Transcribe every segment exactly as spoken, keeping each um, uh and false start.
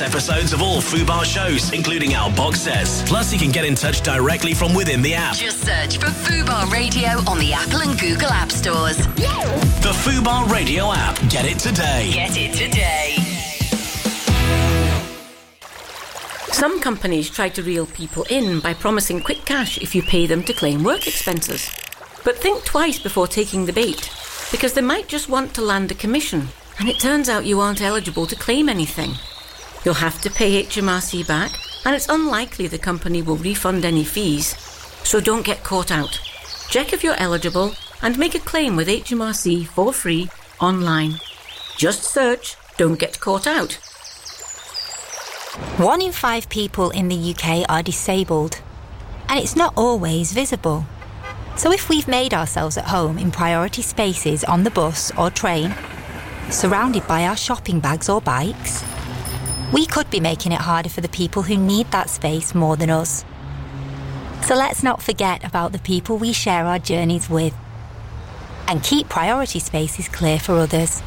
episodes of all Fubar shows, including our box sets. Plus, you can get in touch directly from within the app. Just search for Fubar Radio on the Apple and Google App Stores. The Fubar Radio app. Get it today. Get it today. Some companies try to reel people in by promising quick cash if you pay them to claim work expenses. But think twice before taking the bait, because they might just want to land a commission, and it turns out you aren't eligible to claim anything. You'll have to pay H M R C back, and it's unlikely the company will refund any fees. So don't get caught out. Check if you're eligible and make a claim with H M R C for free online. Just search "Don't Get Caught Out." One in five people in the U K are disabled, and it's not always visible. So if we've made ourselves at home in priority spaces on the bus or train, surrounded by our shopping bags or bikes, we could be making it harder for the people who need that space more than us. So let's not forget about the people we share our journeys with, and keep priority spaces clear for others.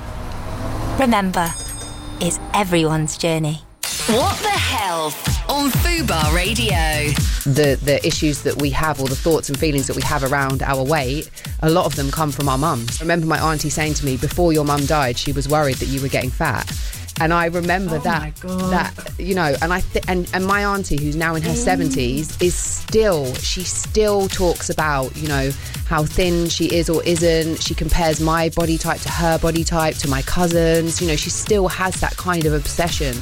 Remember, it's everyone's journey. What the Health on Fubar Radio. The the issues that we have, or the thoughts and feelings that we have around our weight, a lot of them come from our mums. I remember my auntie saying to me, before your mum died, she was worried that you were getting fat. And I remember oh that, that you know, and I th- and, and my auntie, who's now in her seventies, is still, she still talks about, you know, how thin she is or isn't. She compares my body type to her body type, to my cousins. You know, she still has that kind of obsession.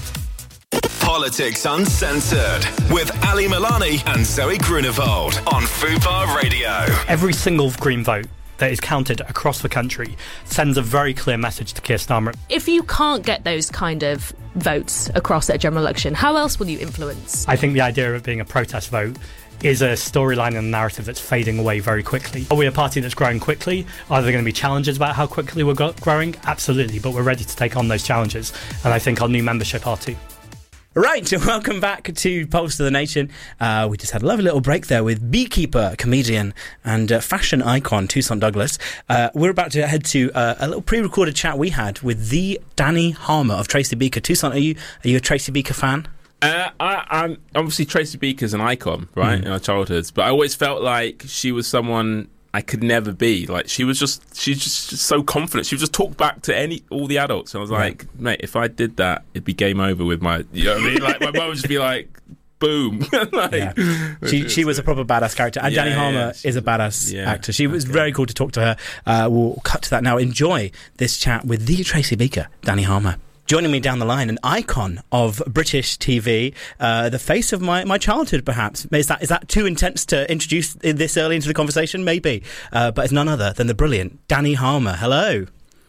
Politics Uncensored with Ali Milani and Zoe Grunewald on Fubar Radio. Every single Green vote that is counted across the country sends a very clear message to Keir Starmer. If you can't get those kind of votes across at a general election, how else will you influence? I think the idea of it being a protest vote is a storyline and a narrative that's fading away very quickly. Are we a party that's growing quickly? Are there going to be challenges about how quickly we're go- growing? Absolutely, but we're ready to take on those challenges, and I think our new membership are too. Right, welcome back to Pulse of the Nation. Uh, we just had a lovely little break there with beekeeper, comedian and uh, fashion icon Toussaint Douglas. Uh, we're about to head to uh, a little pre-recorded chat we had with the Danny Harmer of Tracy Beaker. Toussaint, are you are you a Tracy Beaker fan? Uh, I, I'm obviously Tracy Beaker's an icon, right, mm. in our childhoods, but I always felt like she was someone I could never be. Like, she was just, she's just, just so confident. She would just talk back to any all the adults, and I was like, yeah. mate, if I did that, it'd be game over with my, you know what I mean? Like, my mum would just be like, boom. like, yeah. She she was a proper badass character, and yeah, Danny Harmer yeah, is a badass yeah, actor. She was okay. very cool to talk to her. Uh, we'll cut to that now. Enjoy this chat with the Tracy Beaker, Danny Harmer. Joining me down the line, an icon of British T V, uh, the face of my, my childhood, perhaps. Is that is that too intense to introduce this early into the conversation? Maybe. Uh, but it's none other than the brilliant Danny Harmer. Hello.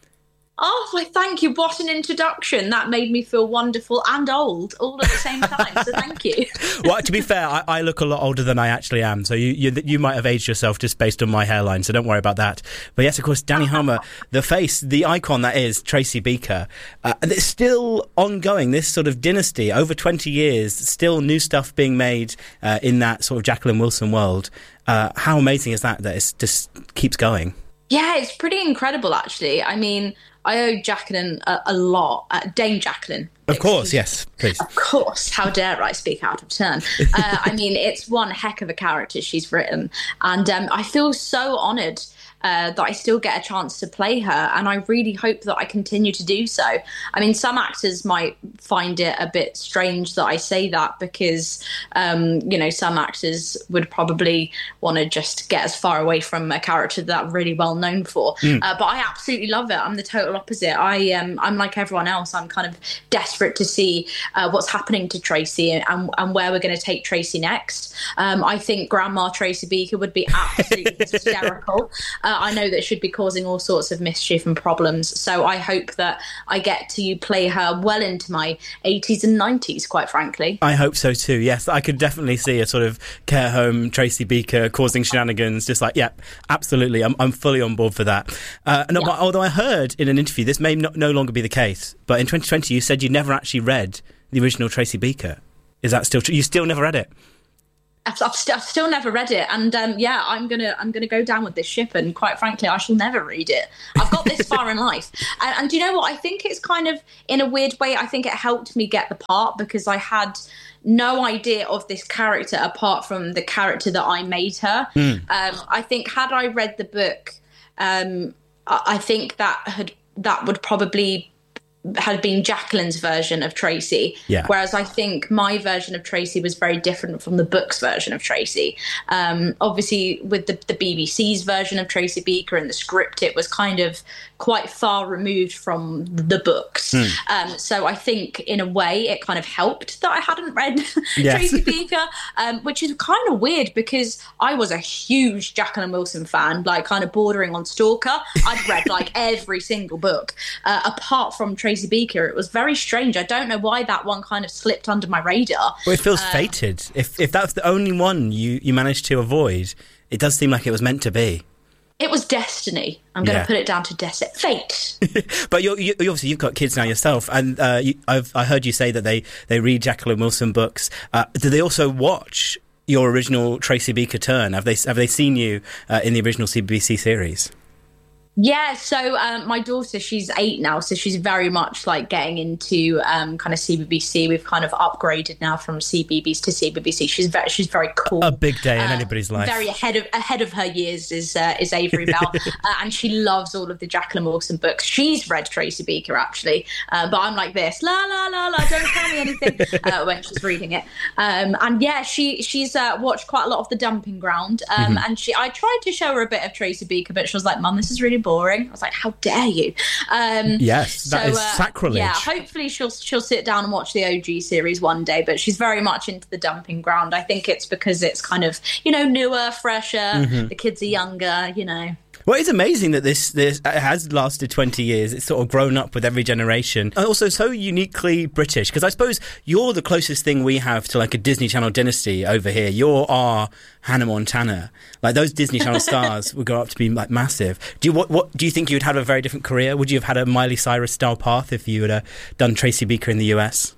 Oh, why, thank you. What an introduction. That made me feel wonderful and old all at the same time, so thank you. Well, to be fair, I, I look a lot older than I actually am, so you, you you might have aged yourself just based on my hairline, so don't worry about that. But yes, of course, Danny Harmer, the face, the icon that is Tracy Beaker, uh, and it's still ongoing, this sort of dynasty, over twenty years, still new stuff being made uh, in that sort of Jacqueline Wilson world. Uh, how amazing is that, that it just keeps going? Yeah, it's pretty incredible, actually. I mean, I owe Jacqueline a, a lot. Uh, Dame Jacqueline. Of course, yes, please. Of course. How dare I speak out of turn? Uh, I mean, it's one heck of a character she's written. And um, I feel so honoured uh, that I still get a chance to play her. And I really hope that I continue to do so. I mean, some actors might find it a bit strange that I say that because, um, you know, some actors would probably want to just get as far away from a character that I'm really well known for. Mm. Uh, but I absolutely love it. I'm the total opposite. I, um, I'm like everyone else. I'm kind of desperate to see uh, what's happening to Tracy and, and where we're going to take Tracy next. Um, I think Grandma Tracy Beaker would be absolutely hysterical. Uh, I know that she'd be causing all sorts of mischief and problems. So I hope that I get to play her well into my eighties and nineties, quite frankly. I hope so too, yes. I could definitely see a sort of care home Tracy Beaker causing shenanigans, just like, yeah, absolutely. I'm, I'm fully on board for that. Uh, no, yeah. But although I heard in an interview, this may not, no longer be the case, but in twenty twenty you said you never actually read the original Tracy Beaker. Is that still true? You still never read it? I've, I've, st- I've still never read it, and um, yeah, I'm gonna I'm gonna go down with this ship, and quite frankly, I shall never read it. I've got this far in life, and, and do you know what? I think it's kind of, in a weird way, I think it helped me get the part, because I had no idea of this character apart from the character that I made her. Mm. Um, I think had I read the book, um, I, I think that had that would probably had been Jacqueline's version of Tracy, yeah. whereas I think my version of Tracy was very different from the book's version of Tracy. Um, obviously, with the, the B B C's version of Tracy Beaker and the script, it was kind of quite far removed from the books. Mm. Um, so I think, in a way, it kind of helped that I hadn't read yes. Tracy Beaker, um, which is kind of weird because I was a huge Jacqueline Wilson fan, like kind of bordering on stalker. I'd read like every single book, uh, apart from Tracy Beaker. It was very strange. I don't know why that one kind of slipped under my radar. Well, it feels um, fated. If if that's the only one you, you managed to avoid, it does seem like it was meant to be. It was destiny. I'm going to yeah. put it down to destiny. Fate. But you're, you obviously you've got kids now yourself, and uh, you, I've I heard you say that they, they read Jacqueline Wilson books. Uh, do they also watch your original Tracy Beaker turn? Have they have they seen you uh, in the original C B B C series? Yeah, so um, my daughter, she's eight now, so she's very much like getting into um, kind of C B B C. We've kind of upgraded now from C B B C to C B B C. She's very, she's very cool. A big day in uh, anybody's life. Very ahead of ahead of her years is uh, is Avery Bell, uh, and she loves all of the Jacqueline Wilson books. She's read Tracy Beaker actually, uh, but I'm like this, la la la la, don't tell me anything uh, when she's reading it. Um, and yeah, she she's uh, watched quite a lot of The Dumping Ground, um, mm-hmm. and she I tried to show her a bit of Tracy Beaker, but she was like, "Mum, this is really boring." I was like, how dare you? Um, yes, that so, is uh, sacrilege. Yeah, hopefully she'll she'll sit down and watch the O G series one day, but she's very much into The Dumping Ground. I think it's because it's kind of, you know, newer, fresher, mm-hmm. the kids are younger, you know. Well, it's amazing that this this has lasted twenty years. It's sort of grown up with every generation. And also so uniquely British, because I suppose you're the closest thing we have to like a Disney Channel dynasty over here. You're our Hannah Montana. Like those Disney Channel stars would go up to be like massive. Do you what, what do you think you would have a very different career? Would you have had a Miley Cyrus style path if you had uh, done Tracy Beaker in the U S?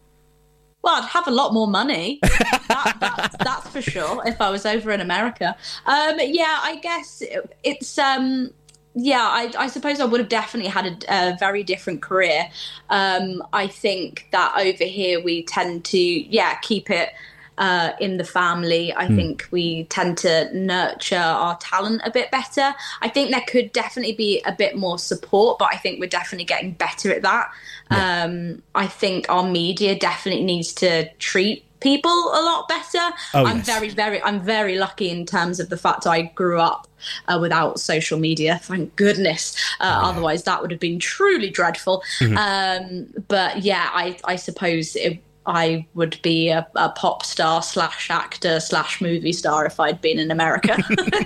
Well, I'd have a lot more money. that, that, that's for sure. If I was over in America, um, yeah, I guess it, it's um, yeah. I, I suppose I would have definitely had a, a very different career. Um, I think that over here we tend to yeah keep it uh, in the family. I mm. think we tend to nurture our talent a bit better. I think there could definitely be a bit more support, but I think we're definitely getting better at that. Yeah. Um, I think our media definitely needs to treat people a lot better. Oh, I'm yes. very, very, I'm very lucky in terms of the fact I grew up uh, without social media. Thank goodness. Uh, oh, yeah. Otherwise, that would have been truly dreadful. Mm-hmm. Um, but yeah, I, I suppose it, I would be a, a pop star slash actor slash movie star if I'd been in America.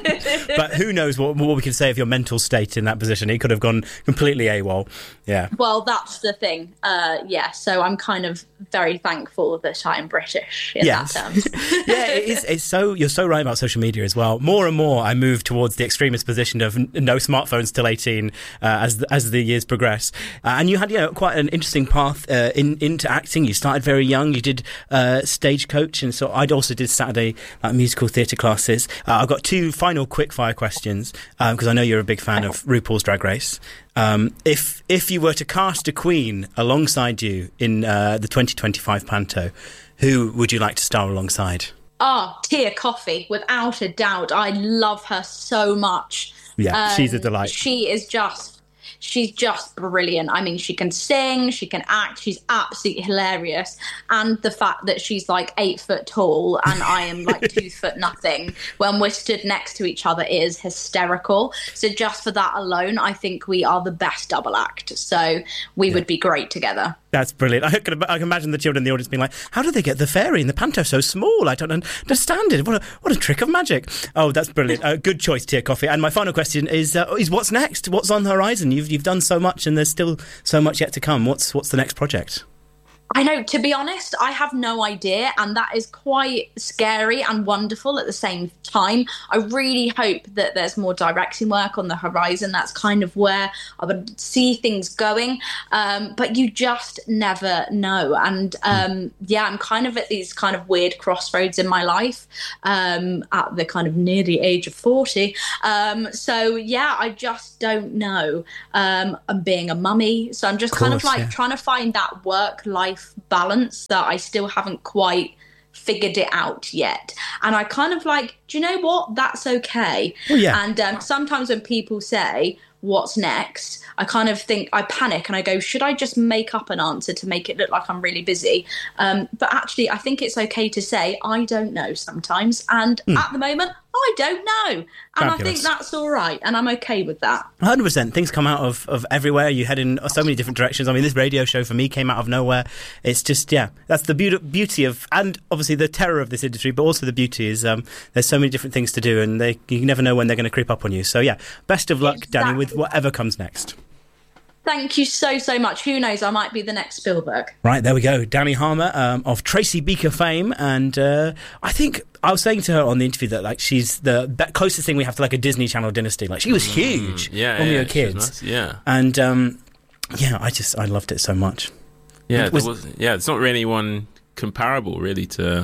But who knows what, what we can say of your mental state in that position. It could have gone completely AWOL. Yeah. Well, that's the thing. Uh, yeah, so I'm kind of very thankful that I'm British in yes. that terms. Yeah, it is, it's so, you're so right about social media as well. More and more I move towards the extremist position of n- no smartphones till eighteen uh, as, the, as the years progress. Uh, and you had, you know, quite an interesting path uh, in, into acting. You started very young. You did uh, Stagecoach, and so I also did Saturday like, musical theatre classes. Uh, I've got two final quick fire questions because um, I know you're a big fan of RuPaul's Drag Race. Um, if if you were to cast a queen alongside you in uh, the twenty twenty-five Panto, who would you like to star alongside? Ah, oh, Tia Coffey, without a doubt. I love her so much. Yeah, um, she's a delight. She is just. She's just brilliant. I mean, she can sing, she can act, she's absolutely hilarious. And the fact that she's like eight foot tall and I am like two foot nothing when we're stood next to each other is hysterical. So just for that alone, I think we are the best double act. So we yeah. would be great together. That's brilliant. I can, I can imagine the children in the audience being like, how do they get the fairy and the panto so small? I don't understand it. What a, what a trick of magic. Oh, that's brilliant. Uh, good choice, Tia Coffey. And my final question is, uh, is what's next? What's on the horizon? You've you've done so much and there's still so much yet to come. What's what's the next project? I know, to be honest, I have no idea, and that is quite scary and wonderful at the same time. I really hope that there's more directing work on the horizon. That's kind of where I would see things going, um, but you just never know. And um, yeah, I'm kind of at these kind of weird crossroads in my life um, at the kind of near the age of forty. Um, so yeah, I just don't know. Um, I'm being a mummy, so I'm just Of course, kind of like yeah. trying to find that work-life balance that I still haven't quite figured it out yet. And I kind of like, do you know what? That's okay. Well, yeah. And um, sometimes when people say, what's next? I kind of think, I panic and I go, should I just make up an answer to make it look like I'm really busy? Um, but actually, I think it's okay to say, I don't know sometimes. And Hmm. at the moment, I don't know. And I think Fabulous. that's all right. And I'm okay with that. one hundred percent. Things come out of, of everywhere. You head in so many different directions. I mean, this radio show for me came out of nowhere. It's just, yeah, that's the beauty, beauty of, and obviously the terror of this industry, but also the beauty is um, there's so many different things to do, and they, you never know when they're going to creep up on you. So, yeah, best of luck, Exactly. Danny, with whatever comes next. Thank you so, so much. Who knows? I might be the next Spielberg. Right, there we go. Danny Harmer um, of Tracy Beaker fame. And uh, I think I was saying to her on the interview that like she's the be- closest thing we have to like a Disney Channel dynasty. Like she was huge Mm, yeah, when yeah, we were she was kids. nice, yeah. And um, yeah, I just, I loved it so much. Yeah, It was- there was, yeah. It's not really anyone comparable, really, to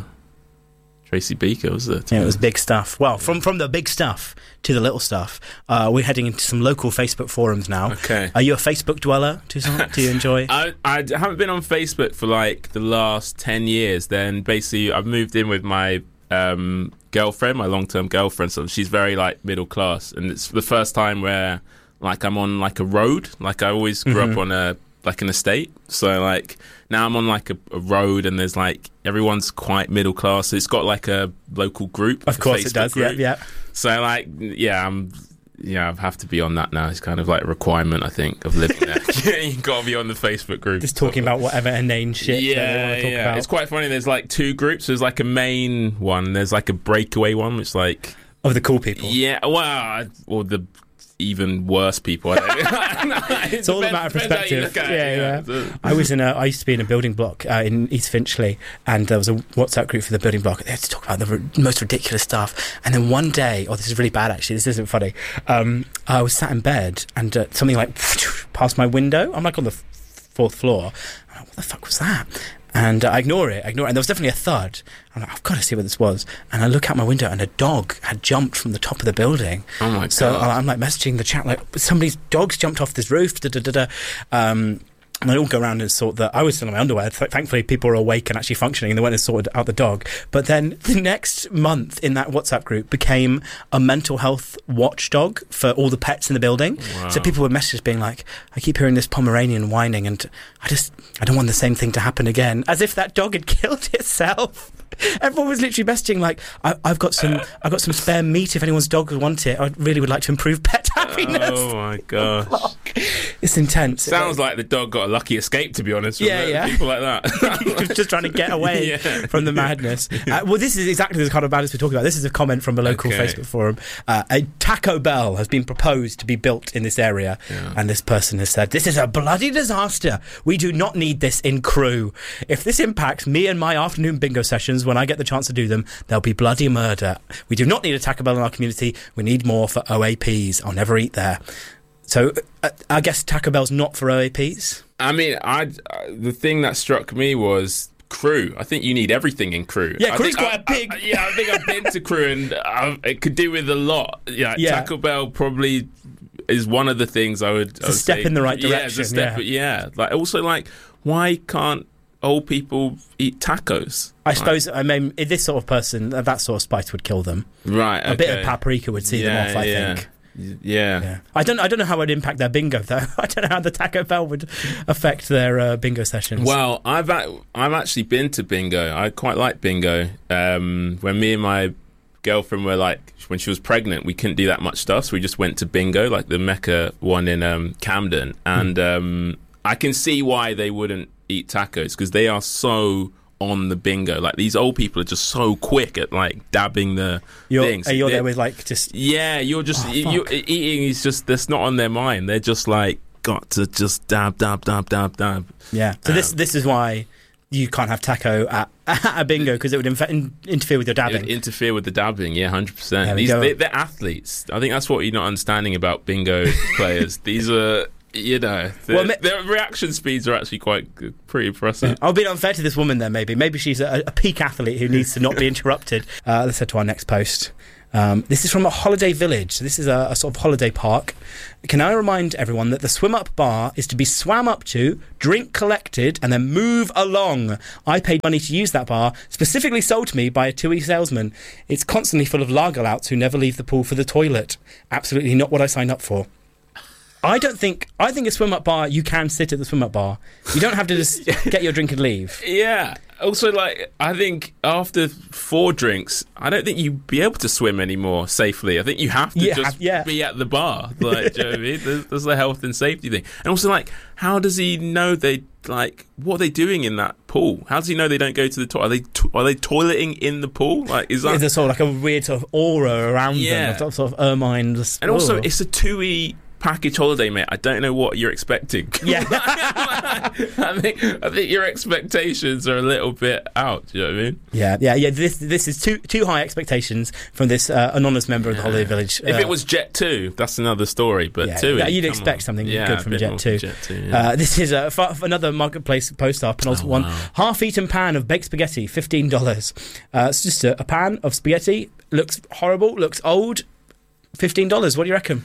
Tracy Beaker, was it? Yeah, it was big stuff. Well, from, from the big stuff to the little stuff, uh, we're heading into some local Facebook forums now. Okay. Are you a Facebook dweller, Toussaint? Do you enjoy? I, I haven't been on Facebook for like the last ten years. Then basically, I've moved in with my um, girlfriend, my long-term girlfriend. So she's very like middle class, and it's the first time where like I'm on like a road. Like I always grew Mhm. up on a like an estate. So like now I'm on like a, a road, and there's like everyone's quite middle class. So it's got like a local group. Of a course it Facebook does, yeah, group. yeah. So like yeah, I'm. Yeah, I have to be on that now. It's kind of like a requirement, I think, of living there. You've got to be on the Facebook group. Just talking about whatever inane shit that they Yeah, want to talk yeah. about. It's quite funny. There's like two groups. There's like a main one. There's like a breakaway one, which like of the cool people. Yeah, well, I- or the even worse people. I don't know. It's all a matter of perspective. It, Yeah, yeah. yeah. I was in a. I used to be in a building block uh, in East Finchley, and there was a WhatsApp group for the building block. They had to talk about the r- most ridiculous stuff. And then one day, oh, this is really bad. Actually, this isn't funny. Um, I was sat in bed, and uh, something like past my window. I'm like on the f- fourth floor. I'm like, what the fuck was that? And uh, I ignore it, I ignore it. And there was definitely a thud. I'm like, I've got to see what this was. And I look out my window, and a dog had jumped from the top of the building. Oh my So God. uh, I'm like messaging the chat, like, somebody's dog's jumped off this roof. Da, da, da, da. Um, and they all go around and sort that. I was still in my underwear. Th- thankfully, people were awake and actually functioning, and they went and sorted out the dog. But then the next month in that WhatsApp group became a mental health watchdog for all the pets in the building. Wow. So people would message being like, I keep hearing this Pomeranian whining, and I just, I don't want the same thing to happen again. As if that dog had killed itself. Everyone was literally messaging like, I, I've got some, I've got some spare meat if anyone's dog would want it. I really would like to improve pet happiness. Oh my gosh. It's intense. Sounds like the dog got a lucky escape, to be honest. from Yeah, the- yeah. People like that. He was just trying to get away Yeah. from the madness. Uh, well, this is exactly the kind of madness we're talking about. This is a comment from a local Okay. Facebook forum. Uh, a Taco Bell has been proposed to be built in this area, Yeah. and this person has said, this is a bloody disaster. We do not need this in Crewe. If this impacts me and my afternoon bingo sessions when I get the chance to do them, there'll be bloody murder. We do not need a Taco Bell in our community. We need more for O A Ps. I'll never eat there. So uh, I guess Taco Bell's not for O A Ps? I mean, I uh, the thing that struck me was Crewe. I think you need everything in Crewe. Yeah, I Crewe's think quite I- a big- I- yeah, I think I've been to Crewe, and I, it could do with a lot. Yeah, Yeah. Taco Bell probably is one of the things I would. I a would step say- in the right Yeah, it's a direction, step, yeah. yeah. Like also, like why can't old people eat tacos? I Like, suppose, I mean, if this sort of person, uh, that sort of spice would kill them. right. A bit of okay. paprika would see yeah, them off, I yeah. think. Yeah. Yeah. I don't. I don't know how it would impact their bingo though. I don't know how the Taco Bell would affect their uh, bingo sessions. Well, I've a- I've actually been to bingo. I quite like bingo. Um, when me and my girlfriend were like, when she was pregnant, we couldn't do that much stuff, so we just went to bingo, like the Mecca one in um, Camden. And um, I can see why they wouldn't eat tacos, because they are so on the bingo. Like these old people are just so quick at like dabbing the you're, things. uh, you're They're- there with like just yeah, you're just Oh, you, you, fuck. eating is just that's not on their mind. They're just like got to just dab, dab, dab, dab, dab. yeah. So this Um, this is why you can't have taco at, at a bingo because it would inf- in, interfere with your dabbing. It would interfere with the dabbing, yeah, one hundred percent. There we These, go. they, they're athletes. I think that's what you're not understanding about bingo players. These are, you know, their, Well, ma- their reaction speeds are actually quite good, pretty impressive. I'll be unfair to this woman then, maybe. Maybe she's a, a peak athlete who needs to not be interrupted. Uh, let's head to our next post. Um, this is from a holiday village. This is a, a sort of holiday park. Can I remind everyone that the swim-up bar is to be swam up to, drink collected, and then move along. I paid money to use that bar, specifically sold to me by a TUI salesman. It's constantly full of lager-louts who never leave the pool for the toilet. Absolutely not what I signed up for. I don't think... I think a swim-up bar, you can sit at the swim-up bar. You don't have to just get your drink and leave. Yeah. Also, like, I think after four drinks, I don't think you'd be able to swim anymore safely. I think you have to Yeah, just yeah. be at the bar. Like, do you know what I mean? There's, there's the health and safety thing. And also, like, how does he know they, like, what are they doing in that pool? How does he know they don't go to the toilet? Are they, to- are they toileting in the pool? Like, is that... There's a sort of like a weird sort of aura around Yeah. them, sort of ermine. And also, oh. it's a TUI package holiday, mate. I don't know what you're expecting. Yeah. I think I think your expectations are a little bit out. Do you know what I mean? Yeah, yeah, yeah. This this is too too high expectations from this uh, anonymous member of the Holiday Village. If Uh, it was Jet two, that's another story. But yeah, TUI, yeah, you'd come expect on. something Yeah, good a from bit Jet more two. from Jet two, yeah. Uh, this is uh, f- f- another marketplace post up, and also Oh, one wow. half-eaten pan of baked spaghetti, fifteen dollars. Uh, it's just a, a pan of spaghetti. Looks horrible. Looks old. Fifteen dollars. What do you reckon?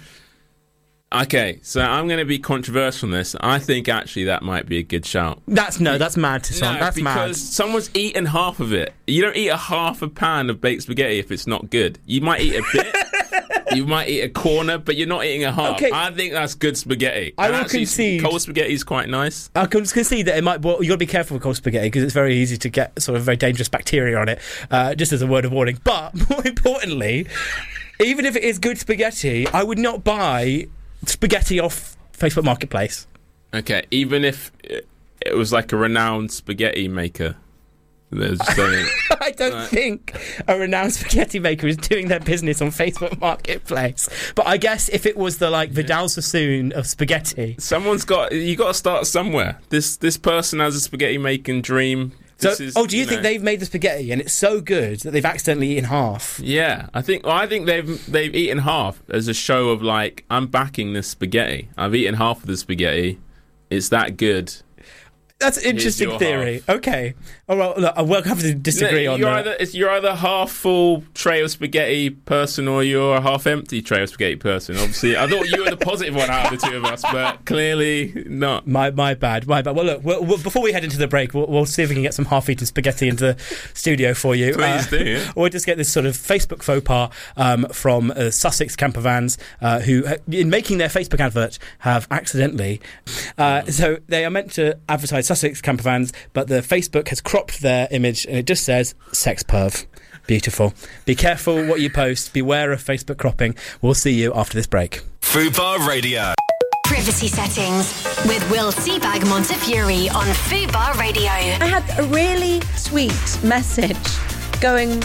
Okay, so I'm going to be controversial on this. I think actually that might be a good shout. That's no, that's mad. Son. No, that's because mad. someone's eaten half of it. You don't eat a half a pan of baked spaghetti if it's not good. You might eat a bit. You might eat a corner, but you're not eating a half. Okay. I think that's good spaghetti. I And will actually, concede- cold spaghetti is quite nice. I can concede that it might. Well, you got to be careful with cold spaghetti because it's very easy to get sort of very dangerous bacteria on it. Uh, just as a word of warning. But more importantly, even if it is good spaghetti, I would not buy spaghetti off Facebook Marketplace. Okay, even if it it was like a renowned spaghetti maker. There's saying, I don't Right. think a renowned spaghetti maker is doing their business on Facebook Marketplace. But I guess if it was the like Vidal Sassoon of spaghetti. someone's got. You got to start somewhere. This this person has a spaghetti making dream. So, This is, oh, do you, you think know- they've made the spaghetti and it's so good that they've accidentally eaten half? Yeah, I think well, I think they've they've eaten half as a show of like I'm backing this spaghetti. I've eaten half of the spaghetti. It's that good. That's an interesting your theory. Okay. All right, look, I will have to disagree No, on you're that. either it's, you're either half full tray of spaghetti person or you're a half empty tray of spaghetti person. Obviously, I thought you were the positive one out of the two of us, but clearly not. My my bad, my bad. Well, look, we'll, we'll, before we head into the break, we'll, we'll see if we can get some half-eaten spaghetti into the studio for you. Please do, yeah. We'll just get this sort of Facebook faux pas um, from uh, Sussex campervans uh, who, uh, in making their Facebook advert, have accidentally. Uh, so they are meant to advertise Sussex campervans, but the Facebook has cropped their image and it just says sex perv. Beautiful. Be careful what you post. Beware of Facebook cropping. We'll see you after this break. Fubar Radio. Privacy settings with Will Seabag Montefiore on Fubar Radio. I had a really sweet message going,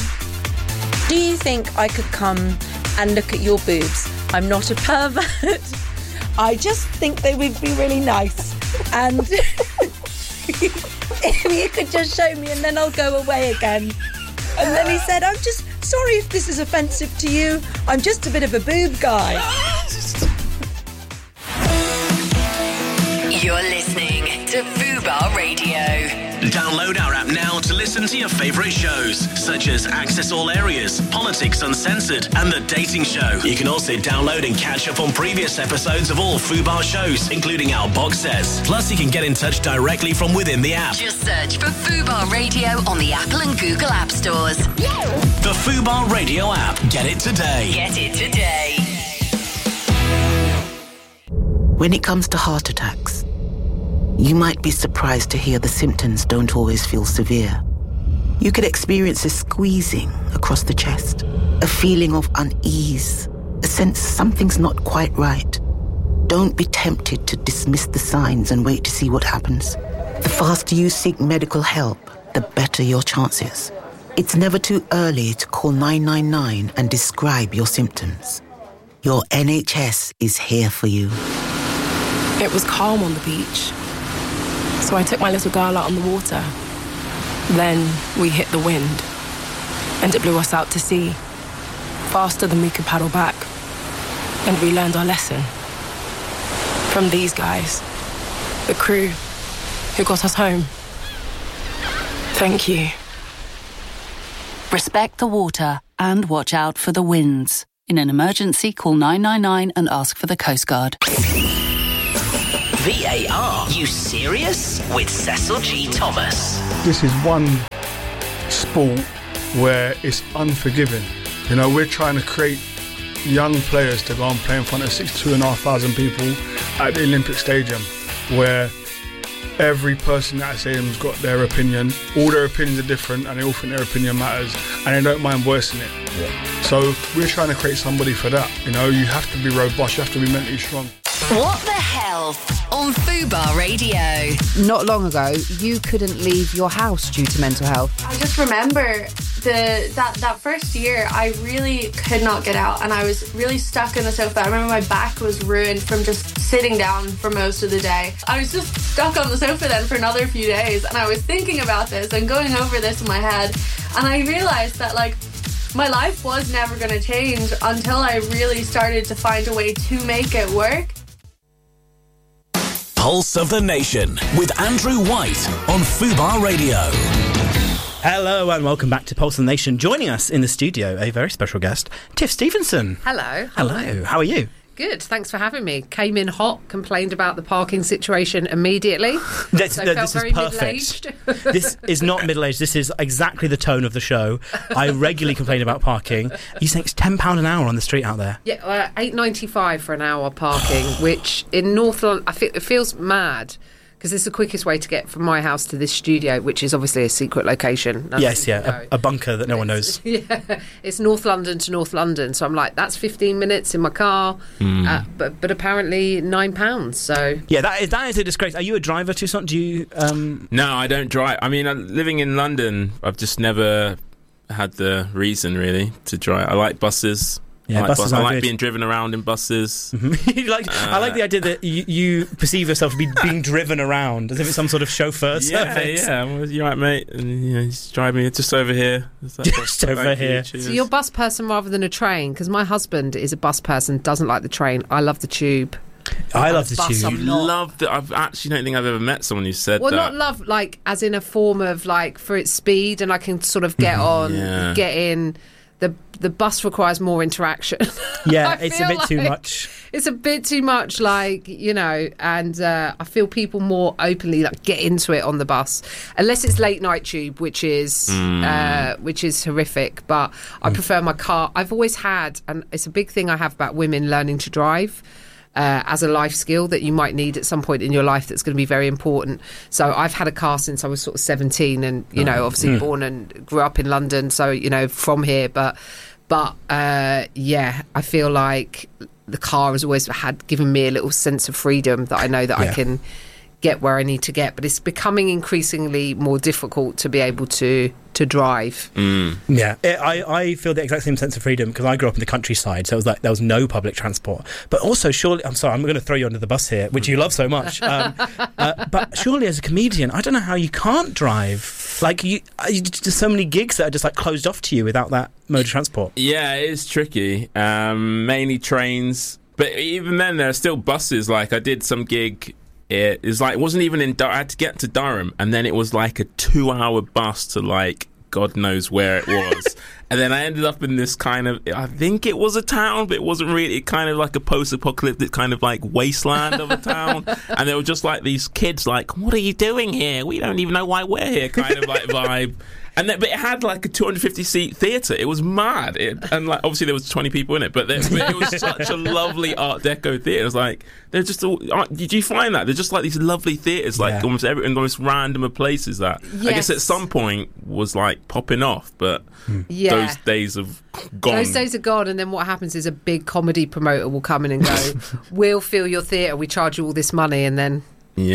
do you think I could come and look at your boobs? I'm not a pervert. I just think they would be really nice. And if you could just show me and then I'll go away again. And then he said, I'm just sorry if this is offensive to you. I'm just a bit of a boob guy. You're listening to Fubar Radio. Download our app now to listen to your favourite shows, such as Access All Areas, Politics Uncensored, and The Dating Show. You can also download and catch up on previous episodes of all Fubar shows, including our box sets. Plus, you can get in touch directly from within the app. Just search for Fubar Radio on the Apple and Google App Stores. The Fubar Radio app. Get it today. Get it today. When it comes to heart attacks, you might be surprised to hear the symptoms don't always feel severe. You could experience a squeezing across the chest, a feeling of unease, a sense something's not quite right. Don't be tempted to dismiss the signs and wait to see what happens. The faster you seek medical help, the better your chances. It's never too early to call nine nine nine and describe your symptoms. Your N H S is here for you. It was calm on the beach. So I took my little girl out on the water. Then we hit the wind, and it blew us out to sea, faster than we could paddle back. And we learned our lesson from these guys, the crew who got us home. Thank you. Respect the water and watch out for the winds. In an emergency, call nine nine nine and ask for the Coast Guard. V A R, you serious? With Cecil G. Thomas. This is one sport where it's unforgiving. You know, we're trying to create young players to go and play in front of sixty-two and a half thousand people at the Olympic Stadium, where every person at that stadium's got their opinion. All their opinions are different, and they all think their opinion matters, and they don't mind voicing it. Yeah. So we're trying to create somebody for that. You know, you have to be robust, you have to be mentally strong. What the Health on Fubar Radio. Not long ago, you couldn't leave your house due to mental health. I just remember the that, that first year, I really could not get out, and I was really stuck in the sofa. I remember my back was ruined from just sitting down for most of the day. I was just stuck on the sofa then for another few days, and I was thinking about this and going over this in my head, and I realised that, like, my life was never going to change until I really started to find a way to make it work. Pulse of the Nation with Andrew White on Fubar Radio. Hello and welcome back to Pulse of the Nation. Joining us in the studio, a very special guest, Tiff Stevenson. Hello. Hello. How are you? Good, thanks for having me. Came in hot, complained about the parking situation immediately. That's, so no, felt this very is perfect. This is not middle-aged. This is exactly the tone of the show. I regularly complain about parking. You think it's ten pounds an hour on the street out there? Yeah, uh, eight ninety-five for an hour parking, which in North London, I feel, it feels mad. Because it's the quickest way to get from my house to this studio, which is obviously a secret location. None yes, yeah, a, a bunker that no one knows. Yeah, it's North London to North London. So I'm like, that's fifteen minutes in my car, mm. uh, but but apparently nine pounds. So yeah, that is that is a disgrace. Are you a driver, Toussaint? Do you? Um... No, I don't drive. I mean, living in London, I've just never had the reason really to drive. I like buses. Yeah, I like, buses bus. I are like good. being driven around in buses. you like, uh, I like the idea that you, you perceive yourself to be being driven around as if it's some sort of chauffeur yeah, service. Yeah, well, you're right, mate. And you know, he's driving me just over here. Just over here. You, so you're a bus person rather than a train? Because my husband is a bus person, doesn't like the train. I love the tube. I love the bus, tube. You love that. I've actually don't think I've ever met someone who said well, that. Well, not love, like as in a form of like for its speed, and I can sort of get on, yeah. get in. The the bus requires more interaction. Yeah, it's a bit like too much. It's a bit too much, like, you know, and uh, I feel people more openly like get into it on the bus, unless it's late night tube, which is mm. uh, which is horrific. But I mm. prefer my car. I've always had, and it's a big thing I have about women learning to drive. Uh, as a life skill that you might need at some point in your life that's going to be very important. So I've had a car since I was sort of seventeen and, you know, obviously mm. born and grew up in London, so, you know, from here. But, but uh, yeah, I feel like the car has always had given me a little sense of freedom that I know that yeah. I can get where I need to get. But it's becoming increasingly more difficult to be able to to drive. Mm. Yeah, it, I, I feel the exact same sense of freedom because I grew up in the countryside, so it was like there was no public transport. But also, surely, I'm sorry, I'm going to throw you under the bus here, which you love so much. Um, uh, but surely, as a comedian, I don't know how you can't drive. Like, you, you, there's so many gigs that are just like closed off to you without that mode of transport. Yeah, it is tricky. Um, mainly trains, but even then, there are still buses. Like, I did some gig. It is like it wasn't even in. I had to get to Durham, and then it was like a two-hour bus to like God knows where it was, and then I ended up in this kind of. I think it was a town, but it wasn't really. It kind of like a post-apocalyptic kind of like wasteland of a town, and there were just like these kids, like, "What are you doing here? We don't even know why we're here." Kind of like vibe. And then, but it had like a two hundred fifty seat theatre. It was mad. It, and like obviously there was twenty people in it, but, there, but it was such a lovely Art Deco theatre. It was like they're just all. Did you find that they're just like these lovely theatres, like yeah. almost every in the most random places that yes. I guess at some point was like popping off, but yeah. those days have gone. Those days are gone, and then what happens is a big comedy promoter will come in and go, "We'll fill your theatre. We charge you all this money," and then. Yeah.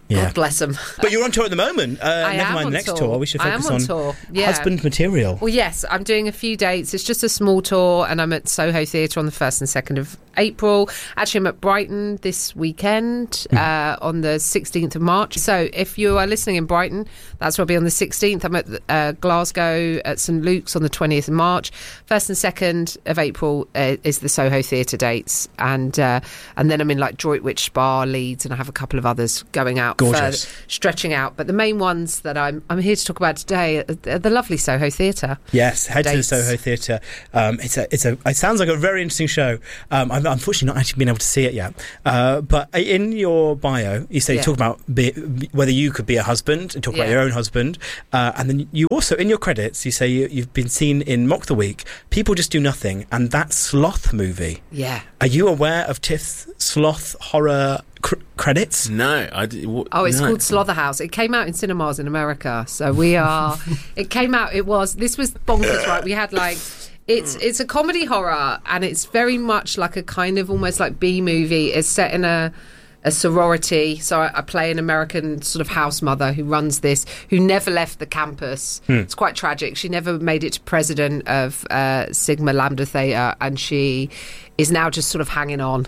Yeah. God bless them. But you're on tour at the moment. Uh, I never am mind on next tour. tour. We should I am focus on on, tour. Yeah. husband material. Well, yes, I'm doing a few dates. It's just a small tour, and I'm at Soho Theatre on the first and second of April. Actually, I'm at Brighton this weekend uh, on the sixteenth of March. So if you are listening in Brighton, that's where I'll be on the sixteenth. I'm at uh, Glasgow at St Luke's on the twentieth of March. First and second of April uh, is the Soho Theatre dates, and uh, and then I'm in like Droitwich Spa, Leeds, and I have a couple of others going out. Gorgeous. Further, stretching out. But the main ones that I'm I'm here to talk about today are the, the lovely Soho Theatre. Yes, head dates. to the Soho Theatre. Um, it's a, it's a, it sounds like a very interesting show. Um, I've unfortunately not actually been able to see it yet. Uh, but in your bio, you say Yeah. you talk about be, whether you could be a husband and talk about Yeah. your own husband, uh, and then you also in your credits you say you, you've been seen in Mock the Week, People Just Do Nothing, and that Sloth movie. Yeah. Are you aware of Tiff's Sloth horror cr- credits? No, I did, what, Oh, it's no. called Slaughterhouse. It came out in cinemas in America. So we are. It came out. It was. This was bonkers, right? We had like. It's it's a comedy horror, and it's very much like a kind of almost like B movie. It's set in a a sorority. So I, I play an American sort of house mother who runs this, who never left the campus. Hmm. It's quite tragic. She never made it to president of uh, Sigma Lambda Theta, and she is now just sort of hanging on.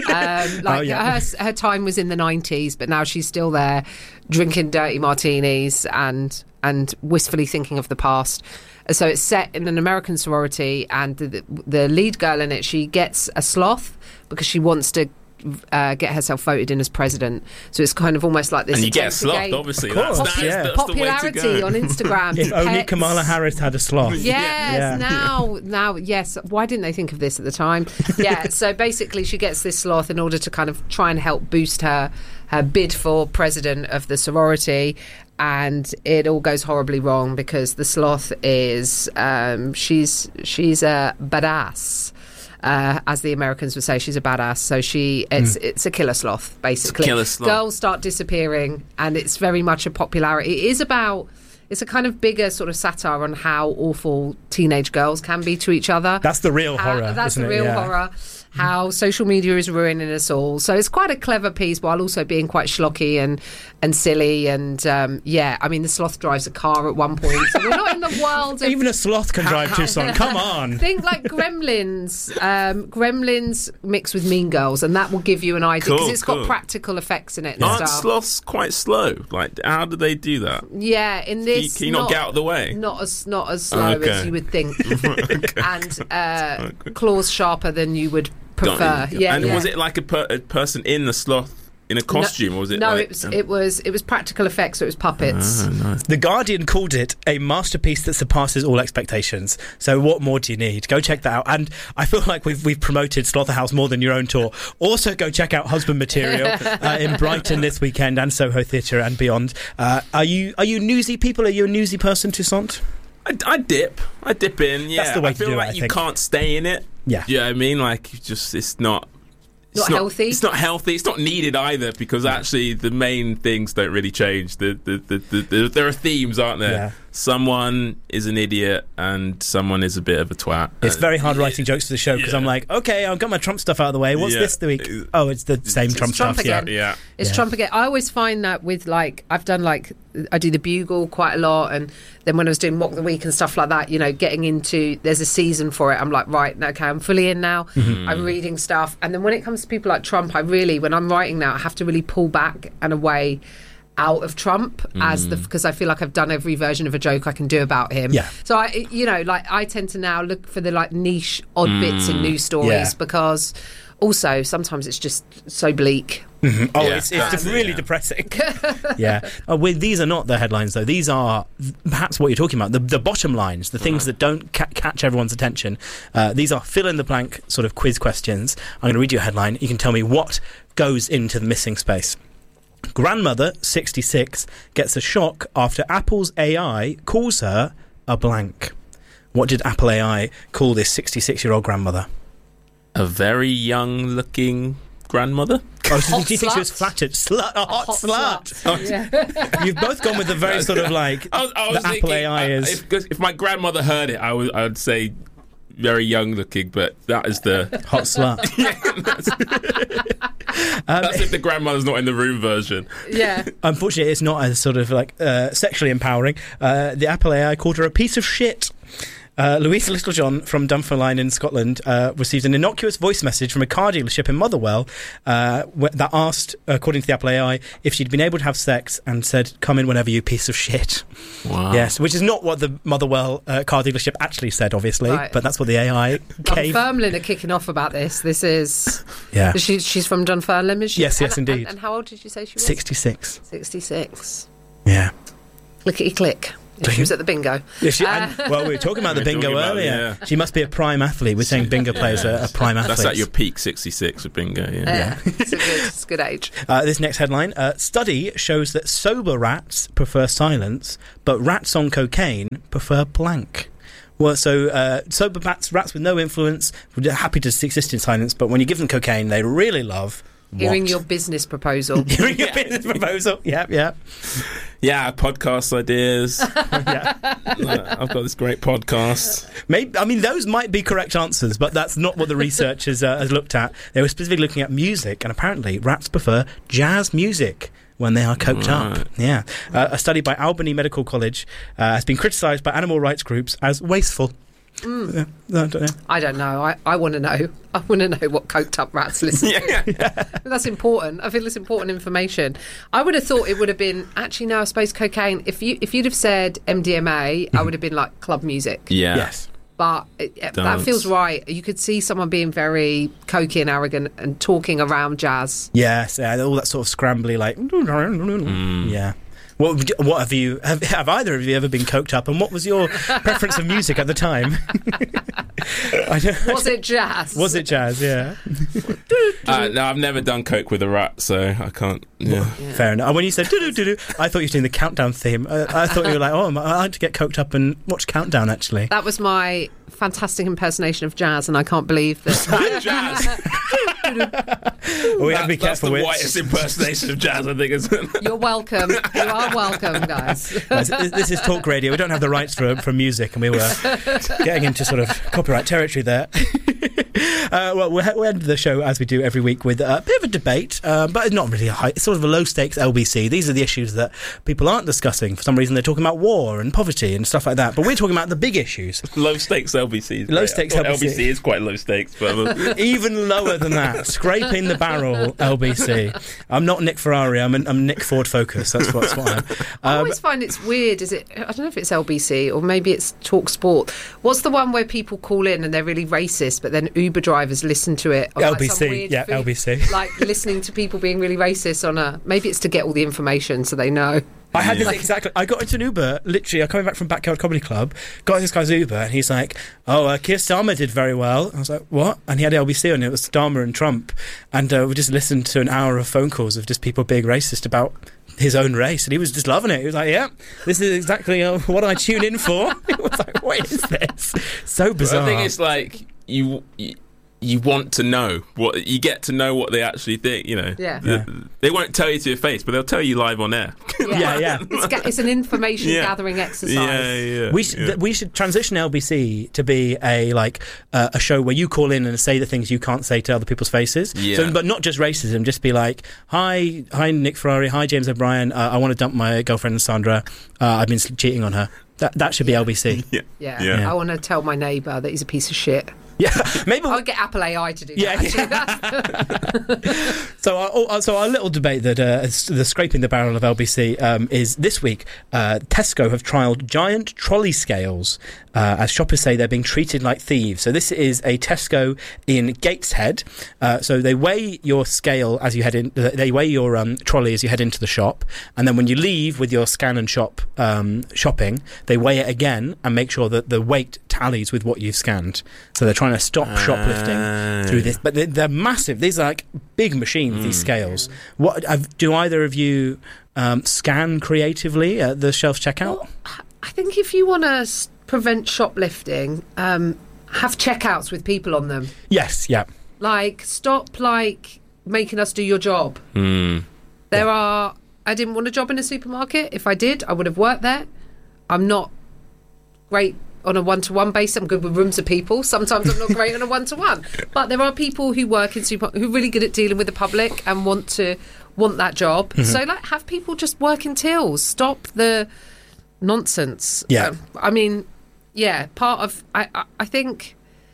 Um, like Oh, yeah. her, her time was in the nineties, but now she's still there drinking dirty martinis and and wistfully thinking of the past. So it's set in an American sorority, and the, the lead girl in it, she gets a sloth because she wants to uh, get herself voted in as president. So it's kind of almost like this. And you get a attempt to sloth, gain obviously. Of course, That's, that's, yeah. that's the way to popularity go. on Instagram. If only Pets. Kamala Harris had a sloth. Yes, Yeah. now, now, yes. Why didn't they think of this at the time? Yeah, so basically she gets this sloth in order to kind of try and help boost her, her bid for president of the sorority. And it all goes horribly wrong because the sloth is, um, she's, she's a badass. Uh, as the Americans would say, she's a badass. So she, it's Mm. it's a killer sloth, basically. killer sloth. Girls start disappearing, and it's very much a popularity. It is about. It's a kind of bigger sort of satire on how awful teenage girls can be to each other. That's the real How- horror. That's isn't the it? real Yeah. horror. How social media is ruining us all. So it's quite a clever piece, while also being quite schlocky and and silly. And um, yeah, I mean, the sloth drives a car at one point. So we're not in the world of Even a sloth can drive Tucson. Come on. Think like Gremlins, um, Gremlins mixed with Mean Girls, and that will give you an idea because Cool, it's cool. got practical effects in it and Aren't stuff. sloths quite slow? Like, how do they do that? Yeah, in this, Can you not get out of the way? Not as not as slow Okay. as you would think, and uh, claws sharper than you would prefer. Got it. Yeah, and yeah. was it like a, per- a person in the sloth in a costume, or was it? No, like, it was it was it was practical effects. So it was puppets. Ah, nice. The Guardian called it a masterpiece that surpasses all expectations. So what more do you need? Go check that out. And I feel like we've we've promoted Slaughterhouse more than your own tour. Also, go check out Husband Material uh, in Brighton this weekend and Soho Theatre and beyond. Uh, are you are you newsy people? Are you a newsy person, Toussaint? I, I dip. I dip in. Yeah, That's the way I to feel do it, like I you think. can't stay in it. Yeah. You know what I mean? Like, you just it's not. It's Not healthy? It's not healthy. It's not needed either, because actually the main things don't really change. The, the, the, the, the, there are themes, aren't there? Yeah. Someone is an idiot and someone is a bit of a twat. It's Uh, very hard writing jokes for the show because I'm like, okay, I've got my Trump stuff out of the way. What's Yeah. this the week? Oh, it's the same Trump, Trump stuff. again. Yeah. It's Yeah. Trump again. I always find that with like I've done like I do the Bugle quite a lot, and then when I was doing Mock the Week and stuff like that, you know, getting into there's a season for it. I'm like, right, okay, I'm fully in now. Mhm. I'm reading stuff, and then when it comes to people like Trump, I really, when I'm writing now, I have to really pull back and away out of Trump as the Mm. because I feel like I've done every version of a joke I can do about him. Yeah. So I, you know, like I tend to now look for the like niche odd bits in Mm. news stories Yeah. because also sometimes it's just so bleak. Mhm. Oh, Yeah. it's, it's Um, really yeah. depressing. yeah. Oh, well, these are not the headlines, though. These are perhaps what you're talking about, the, the bottom lines, the things that don't ca- catch everyone's attention. Uh, these are fill-in-the-blank sort of quiz questions. I'm going to read you a headline. You can tell me what goes into the missing space. Grandmother, sixty-six, gets a shock after Apple's A I calls her a blank. What did Apple A I call this sixty-six-year-old grandmother? A very young-looking grandmother. Oh, so Hot do you think she was slut? flattered? Slut, a hot, hot slut. slut. Yeah. You've both gone with the very sort of like I was, I was the Apple thinking, A I uh, is. If, 'cause if my grandmother heard it, I would I would say very young looking, but that is the hot slut. Um, That's if the grandmother's not in the room version. Yeah. Unfortunately, it's not as sort of like uh, sexually empowering. Uh, the Apple A I called her a piece of shit. Uh, Louisa Littlejohn from Dunfermline in Scotland uh, received an innocuous voice message from a car dealership in Motherwell uh, wh- that asked, according to the Apple A I, if she'd been able to have sex and said, "Come in whenever, you piece of shit." Wow. Yes, which is not what the Motherwell uh, car dealership actually said, obviously, Right. but that's what the A I gave. Dunfermline are kicking off about this. This is... Yeah. She, she's from Dunfermline, is she? Yes, yes, And- indeed. And, and how old did you say she was? sixty-six. sixty-six. Yeah. Clickety click. If she was at the bingo. Yeah, she, Uh, and, well, we were talking about the We were bingo talking about, earlier. yeah. She must be a prime athlete. We're saying bingo players are, are prime athletes. That's at your peak sixty-six with bingo, yeah. Yeah, it's, a good, it's a good age. Uh, this next headline, uh, study shows that sober rats prefer silence, but rats on cocaine prefer blank. Well, so uh, sober rats, rats with no influence, are happy to exist in silence, but when you give them cocaine, they really love... Hearing what? your business proposal. Hearing your business proposal, yeah, yeah. Yeah, podcast ideas. yeah. I've got this great podcast. Maybe, I mean, those might be correct answers, but that's not what the research has, uh, has looked at. They were specifically looking at music, and apparently rats prefer jazz music when they are coked Right. up. Yeah. Uh, a study by Albany Medical College uh, has been criticised by animal rights groups as wasteful. Mm. Yeah, I don't know. I don't know. I, I want to know. I want to know what coked up rats listen to. That's important. I feel it's important information. I would have thought it would have been actually no. I suppose cocaine. If you if you'd have said M D M A, I would have been like club music. Yeah. Yes. But it, it- that Dance. feels right. You could see someone being very cokey and arrogant and talking around jazz. Yes, yeah, all that sort of scrambly, like... Mm. Yeah. What, would you- what have you... Have, have either of you ever been coked up, and what was your preference of music at the time? I don't- Was it jazz? Was it jazz, yeah. Uh, no, I've never done coke with a rat, so I can't. Yeah. Fair enough. And when you said doo-doo-doo-doo, I thought you were doing the countdown theme. Uh, I thought you were like, oh, I like to get coked up and watch Countdown, actually. That was my fantastic impersonation of jazz, and I can't believe that. jazz. We have to be That- that's careful the with- whitest impersonation of jazz, I think, isn't it? You're welcome. You are welcome, guys. Guys, this this is talk radio. We don't have the rights for for music, and we were getting into sort of copyright territory there. Uh, well, we'll, we'll end the show as we do every week with a bit of a debate, uh, but not really a high. It's sort of a low stakes L B C. These are the issues that people aren't discussing. For some reason, they're talking about war and poverty and stuff like that. But we're talking about the big issues. Low stakes L B C. is Low great. stakes I thought L B C. L B C is quite low stakes, but Even lower than that, scraping the barrel L B C. I'm not Nick Ferrari. I'm, an, I'm Nick Ford Focus. That's what, that's what I am. I Uh, always find it's weird. Is it? I don't know if it's L B C or maybe it's Talk Sport. What's the one where people call in and they're really racist, but then Uber drivers listen to it? on, like, L B C, some weird yeah, food- L B C. Like listening to people being really racist on a. Maybe it's to get all the information so they know. I had this Like- exactly. I got into an Uber, literally, I'm coming back from Backyard Comedy Club, got this guy's Uber, and he's like, oh, uh, Keir Starmer did very well. I was like, what? And he had L B C on it, it was Starmer and Trump. And uh, we just listened to an hour of phone calls of just people being racist about his own race, and he was just loving it. He was like, yeah, this is exactly uh, what I tune in for. It was like, what is this? So bizarre. I think it's like you, you you want to know what you get to know what they actually think. You know, Yeah. The- Yeah. they won't tell you to your face, but they'll tell you live on air. Yeah, yeah. It's, ga- it's an information Yeah. gathering exercise. Yeah, yeah. We should yeah. th- we should transition L B C to be a like uh, a show where you call in and say the things you can't say to other people's faces. Yeah. So, but not just racism. Just be like, hi, hi, Nick Ferrari, hi, James O'Brien. Uh, I want to dump my girlfriend Sandra. Uh, I've been cheating on her. That that should be L B C. yeah. Yeah. Yeah. I want to tell my neighbour that he's a piece of shit. Yeah, maybe I'll get Apple A I to do Yeah, that. actually. So, our, oh, so our little debate that uh, is the scraping the barrel of L B C um, is this week. Uh, Tesco have trialled giant trolley scales uh, as shoppers say they're being treated like thieves. So this is a Tesco in Gateshead. Uh, so they weigh your scale as you head in. They weigh your um, trolley as you head into the shop, and then when you leave with your scan and shop um, shopping, they weigh it again and make sure that the weight tallies with what you've scanned. So they're trying to stop shoplifting through this, but they're, they're massive. These are like big machines. These scales. What have, do either of you um, scan creatively at the shelf checkout? Well, I think if you want to s- prevent shoplifting, um, have checkouts with people on them. Yes, yeah. Like, stop, like, making us do your job. Mm. There are... I didn't want a job in a supermarket. If I did, I would have worked there. I'm not great on a one-to-one basis. I'm good with rooms of people. Sometimes I'm not great on a one-to-one. But there are people who work in super who are really good at dealing with the public and want to want that job. Mm-hmm. So like, have people just work in tills. Stop the nonsense. Yeah. Um, I mean, yeah. Part of I, I, I think.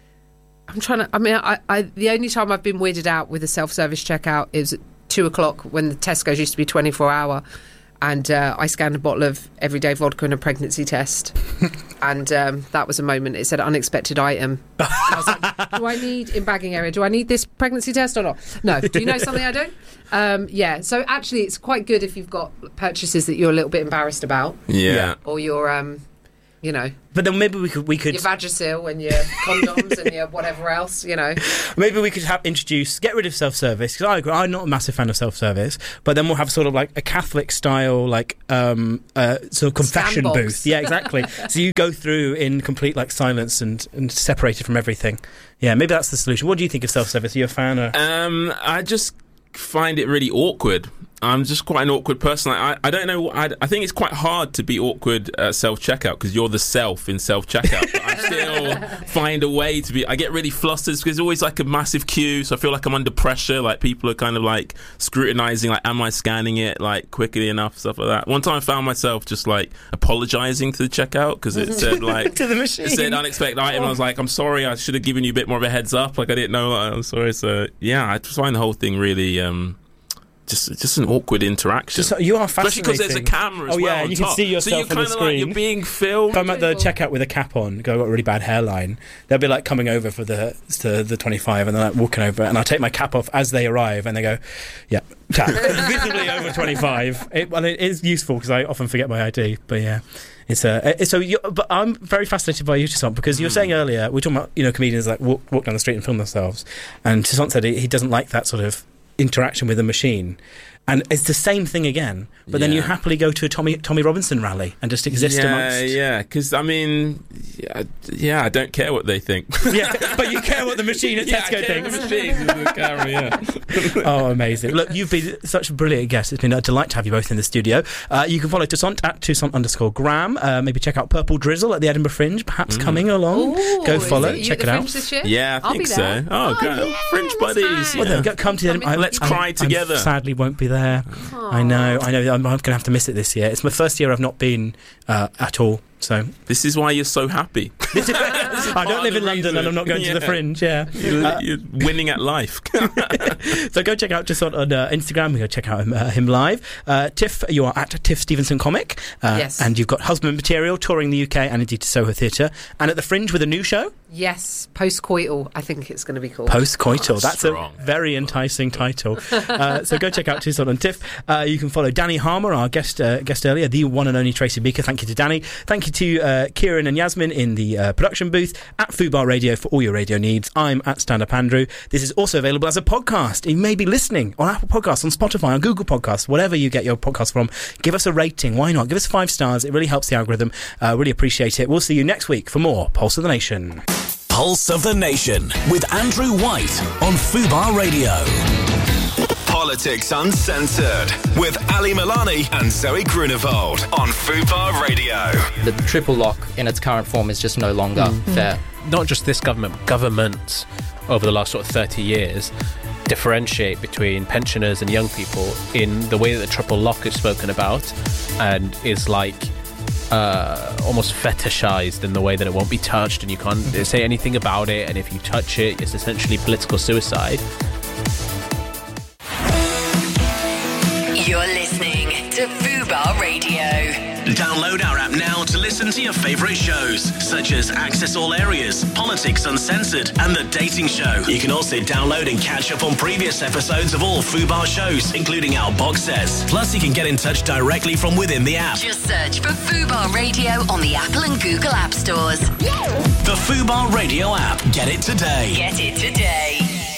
I'm trying to. I mean, I, I. The only time I've been weirded out with a self-service checkout is at two o'clock when the Tesco's used to be twenty-four hour, and uh, I scanned a bottle of everyday vodka and a pregnancy test, and um, that was a moment. It said unexpected item. I was like, do I need in bagging area? Do I need this pregnancy test or not? No. Do you know something I don't? Um, yeah. So actually, it's quite good if you've got purchases that you're a little bit embarrassed about. Yeah. Or you're. Um, You know, but then maybe we could we could your Vagisil and your condoms and your whatever else. You know, maybe we could have introduce get rid of self service because I agree, I'm not a massive fan of self service, but then we'll have sort of like a Catholic style like um uh sort of confession booth. Yeah, exactly. So you go through in complete like silence and and separated from everything. Yeah, maybe that's the solution. What do you think of self service? Are you a fan? Or? Um, I just find it really awkward. I'm just quite an awkward person. I, I don't know. I, I think it's quite hard to be awkward at self-checkout because you're the self in self-checkout. But I still find a way to be... I get really flustered because there's always like a massive queue, so I feel like I'm under pressure. Like people are kind of like scrutinising, like, am I scanning it like quickly enough, stuff like that. One time I found myself just like apologising to the checkout because it said like... to the machine. It said unexpected item. I was like, I'm sorry, I should have given you a bit more of a heads up. Like I didn't know that. I'm sorry. So yeah, I just find the whole thing really... Um, Just, just an awkward interaction. Just, you are fascinating. Especially because there's a camera as oh, well. yeah, on you top. can see yourself so you're on the kind of screen. like you're being filmed. If I'm at the checkout with a cap on, I've got a really bad hairline. They'll be like coming over for the to the twenty-five, and they're like walking over, and I'll take my cap off as they arrive, and they go, "Yeah, cap, visibly over twenty-five." It, well, it is useful because I often forget my I D, but yeah. It's a uh, so. You, but I'm very fascinated by you, Toussaint, because you were saying earlier we're talking about you know comedians like walk, walk down the street and film themselves, and Toussaint said he, he doesn't like that sort of interaction with a machine. And it's the same thing again, but yeah. then you happily go to a Tommy Tommy Robinson rally and just exist yeah, amongst... Yeah, yeah, because, I mean, yeah, yeah, I don't care what they think. Yeah, but you care what the machine at yeah, Tesco I care thinks. the machine the camera, yeah. Oh, amazing. Look, you've been such a brilliant guest. It's been a delight to have you both in the studio. Uh, you can follow Toussaint at Toussaint underscore Graham. Uh, maybe check out Purple Drizzle at the Edinburgh Fringe, perhaps mm. coming along. Ooh, go follow, it, check it out. This year? Yeah, I I'll think be there. so. Oh, oh great. yeah, Fringe buddies. Yeah. Well, then, go, come to the Edinburgh. Let's I, cry I'm, together. I'm sadly won't be there. Aww. I know, I know. I'm, I'm going to have to miss it this year. It's my first year I've not been uh, at all. So this is why you're so happy. This is, this is I don't live in London reason. and I'm not going yeah. to the Fringe. Yeah, you're, uh, you're winning at life. So go check out Toussaint on uh, Instagram. Go check out him, uh, him live. Uh, Tiff, you are at Tiff Stevenson Comic. Uh, yes, and you've got Husband Material touring the U K and indeed to Soho Theatre and at the Fringe with a new show. Yes, Postcoital. I think it's going to be called Postcoital. Oh, that's strong. a very enticing title. uh, so go check out Toussaint on Tiff. Uh, you can follow Danny Harmer, our guest uh, guest earlier, the one and only Tracy Beaker. Thank you to Danny. Thank you to uh, Kieran and Yasmin in the uh, production booth at Fubar Radio for all your radio needs. I'm at Stand Up Andrew. This is also available as a podcast. You may be listening on Apple Podcasts, on Spotify, on Google Podcasts, whatever you get your podcast from. Give us a rating. Why not? Give us five stars. It really helps the algorithm. Uh, really appreciate it. We'll see you next week for more Pulse of the Nation. Pulse of the Nation with Andrew White on Fubar Radio. Politics Uncensored with Ali Milani and Zoe Grunewald on Fubar Radio. The triple lock in its current form is just no longer mm. fair. Not just this government, governments over the last sort of thirty years differentiate between pensioners and young people in the way that the triple lock is spoken about and is like uh, almost fetishized in the way that it won't be touched and you can't say anything about it, and if you touch it, it's essentially political suicide. You're listening to Fubar Radio. Download our app now to listen to your favourite shows, such as Access All Areas, Politics Uncensored, and The Dating Show. You can also download and catch up on previous episodes of all Fubar shows, including our box sets. Plus, you can get in touch directly from within the app. Just search for Fubar Radio on the Apple and Google App Stores. The Fubar Radio app. Get it today. Get it today.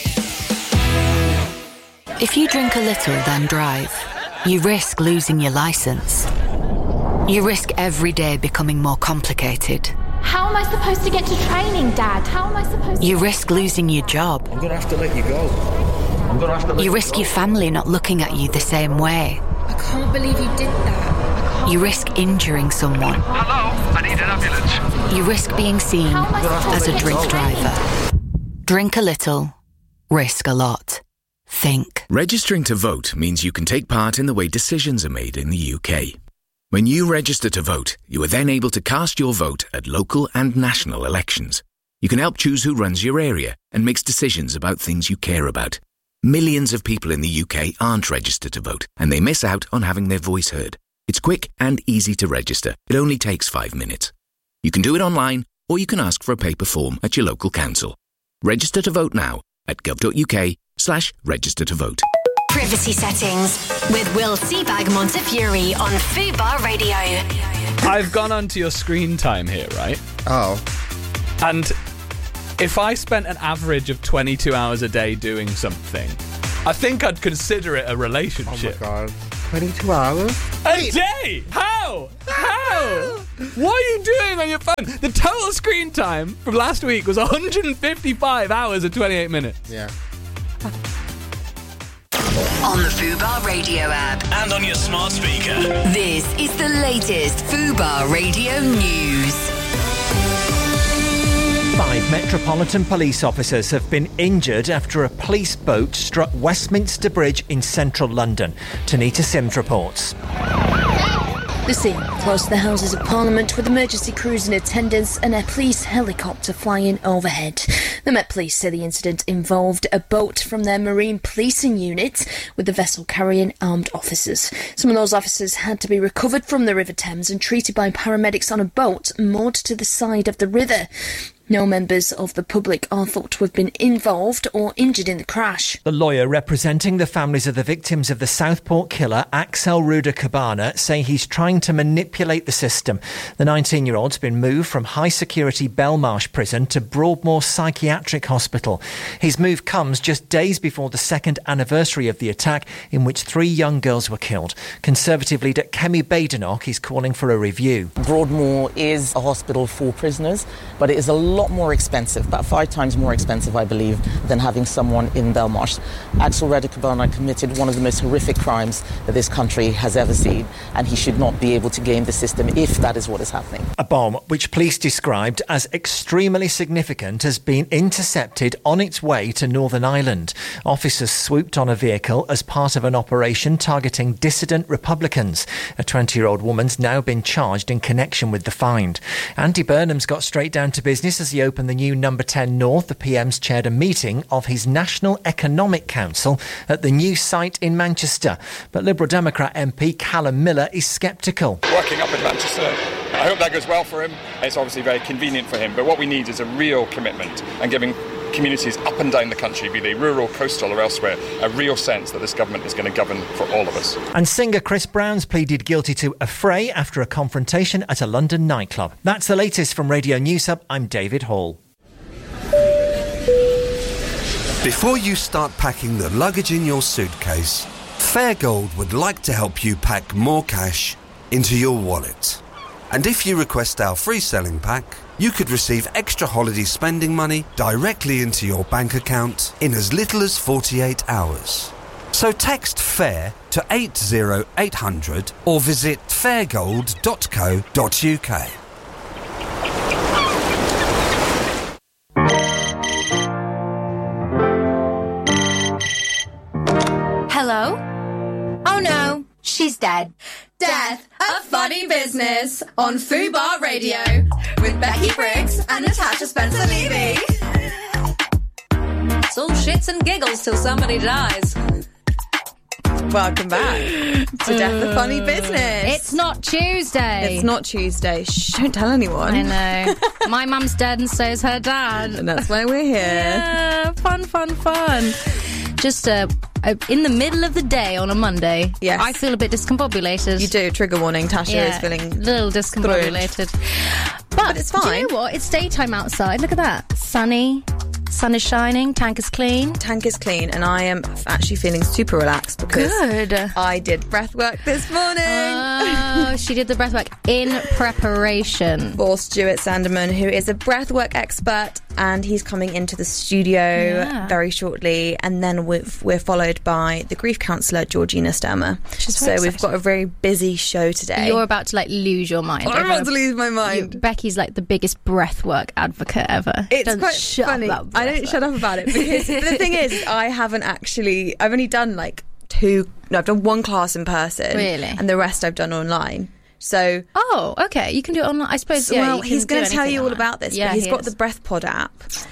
If you drink a little, then drive, you risk losing your licence. You risk every day becoming more complicated. How am I supposed to get to training, Dad? How am I supposed to... You risk losing your job. I'm going to have to let you go. I'm going to have to let you you risk go. your family not looking at you the same way. I can't believe you did that. You risk injuring someone. Hello, I need an ambulance. You risk being seen as a drink driver. Drink a little, risk a lot. Think. Registering to vote means you can take part in the way decisions are made in the U K. When you register to vote, you are then able to cast your vote at local and national elections. You can help choose who runs your area and makes decisions about things you care about. Millions of people in the U K aren't registered to vote, and they miss out on having their voice heard. It's quick and easy to register. It only takes five minutes. You can do it online, or you can ask for a paper form at your local council. Register to vote now at gov.uk slash register to vote. Privacy settings with Will Seabag Montefiore on Fubar Radio. I've gone onto your screen time here, right? Oh. And if I spent an average of twenty-two hours a day doing something, I think I'd consider it a relationship. Oh my God. twenty-two hours? A day? How? How? What are you doing on your phone? The total screen time from last week was one hundred fifty-five hours and twenty-eight minutes. Yeah. On the Fubar Radio app. And on your smart speaker. This is the latest Fubar Radio news. Five Metropolitan Police officers have been injured after a police boat struck Westminster Bridge in central London. Tanita Sims reports. The scene close to the Houses of Parliament with emergency crews in attendance and a police helicopter flying overhead. The Met Police say the incident involved a boat from their marine policing unit with the vessel carrying armed officers. Some of those officers had to be recovered from the River Thames and treated by paramedics on a boat moored to the side of the river. No members of the public are thought to have been involved or injured in the crash. The lawyer representing the families of the victims of the Southport killer, Axel Ruda Cabana, say he's trying to manipulate the system. The nineteen-year-old's been moved from high-security Belmarsh prison to Broadmoor Psychiatric Hospital. His move comes just days before the second anniversary of the attack, in which three young girls were killed. Conservative leader Kemi Badenoch is calling for a review. Broadmoor is a hospital for prisoners, but it is a lot more expensive, about five times more expensive, I believe, than having someone in Belmarsh. Axel Ruda Cabana committed one of the most horrific crimes that this country has ever seen, and he should not be able to game the system if that is what is happening. A bomb, which police described as extremely significant, has been intercepted on its way to Northern Ireland. Officers swooped on a vehicle as part of an operation targeting dissident Republicans. A twenty-year-old woman's now been charged in connection with the find. Andy Burnham's got straight down to business as he opened the new Number ten North. The P M's chaired a meeting of his National Economic Council at the new site in Manchester. But Liberal Democrat M P Callum Miller is sceptical. Working up in Manchester, I hope that goes well for him. It's obviously very convenient for him, but what we need is a real commitment and giving communities up and down the country, be they rural, coastal or elsewhere, a real sense that this government is going to govern for all of us. And singer Chris Brown's pleaded guilty to a fray after a confrontation at a London nightclub. That's the latest from Radio News Hub. I'm David Hall. Before you start packing the luggage in your suitcase, Fairgold would like to help you pack more cash into your wallet. And if you request our free selling pack, you could receive extra holiday spending money directly into your bank account in as little as forty-eight hours. So text FAIR to eight zero eight hundred or visit fairgold dot co dot uk. Hello? Oh no, she's dead. Death, a funny business on Fubar Radio with Becky Briggs and Natasha Spencer-Levy. It's all shits and giggles till somebody dies. Welcome back to Death, a Funny Business. It's not Tuesday. It's not Tuesday. Shh, don't tell anyone. I know. My mum's dead and so is her dad. And that's why we're here. Yeah, fun, fun, fun. Just uh, in the middle of the day on a Monday, yes. I feel a bit discombobulated. You do. Trigger warning. Tasha yeah, is feeling a little discombobulated. But, but it's fine. Do you know what? It's daytime outside. Look at that. Sunny. Sun is shining. Tank is clean. Tank is clean. And I am actually feeling super relaxed because Good. I did breath work this morning. Oh, she did the breath work in preparation. For Stuart Sanderman, who is a breathwork expert and he's coming into the studio Yeah. very shortly. And then we've, we're followed by the grief counsellor Georgina Sturmer. She's So very we've exciting. got a very busy show today. You're about to like lose your mind. I'm about to lose my You- mind. Becky's like the biggest breathwork advocate ever. It's Doesn't quite shut funny. up about I don't breathwork. shut up about it because the thing is, I haven't actually. I've only done like two. No, I've done one class in person, Really? and the rest I've done online. So, oh, okay, you can do it online. I suppose. So, Yeah, well, you can he's do going to tell anything you all online. about this. Yeah, but he's he got is. the BreathPod app,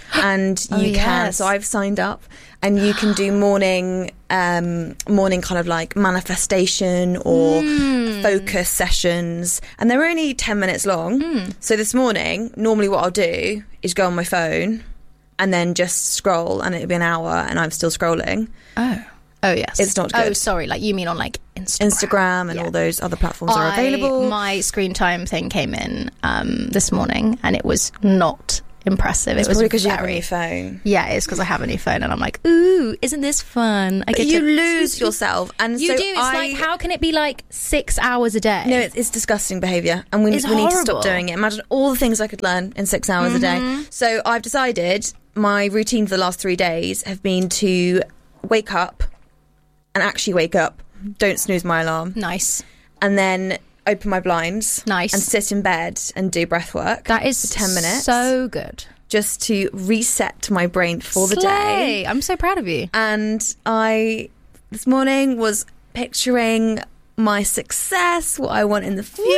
and Oh, you can. yes. So I've signed up, and you can do morning, um, morning kind of like manifestation or Hmm. focus sessions, and they're only ten minutes long. Hmm. So this morning, normally what I'll do is go on my phone, and then just scroll, and it'll be an hour, and I'm still scrolling. Oh. Oh yes, It's not Oh, good. sorry. Like you mean on like Instagram, Instagram and all those other platforms are I- available. My screen time thing came in um, this morning, and it was not impressive. It's it was probably 'cause you have a very- new phone. Yeah, it's because I have a new phone, and I'm like, ooh, isn't this fun? I But get you to- lose yourself, and you so do. It's I- like, how can it be like six hours a day? No, it's, it's disgusting behaviour, and we, we It's need to horrible. stop doing it. Imagine all the things I could learn in six hours a day. Mhm. So I've decided my routine for the last three days have been to wake up and actually wake up, don't snooze my alarm. Nice. And then open my blinds. Nice. And sit in bed and do breath work. That is for ten minutes. so good. Just to reset my brain for the day. Slay. I'm so proud of you. And I, this morning, was picturing my success, what I want in the future.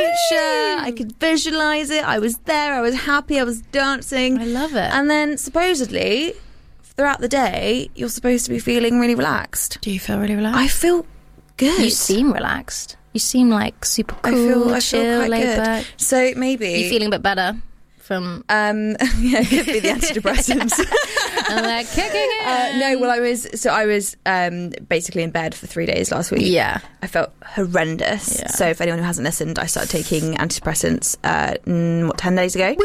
I could visualize it. I was there. I was happy. I was dancing. I love it. And then supposedly, throughout the day, you're supposed to be feeling really relaxed. Do you feel really relaxed? I feel good. You seem relaxed. You seem like super cool, I feel, I chill, feel quite laid good. back. So maybe You feeling a bit better from? Um, yeah, it could be the antidepressants. I'm like kicking it. Uh, no, well, I was so I was um, basically in bed for three days last week. Yeah. I felt horrendous. Yeah. So if anyone who hasn't listened, I started taking antidepressants uh, mm, what ten days ago.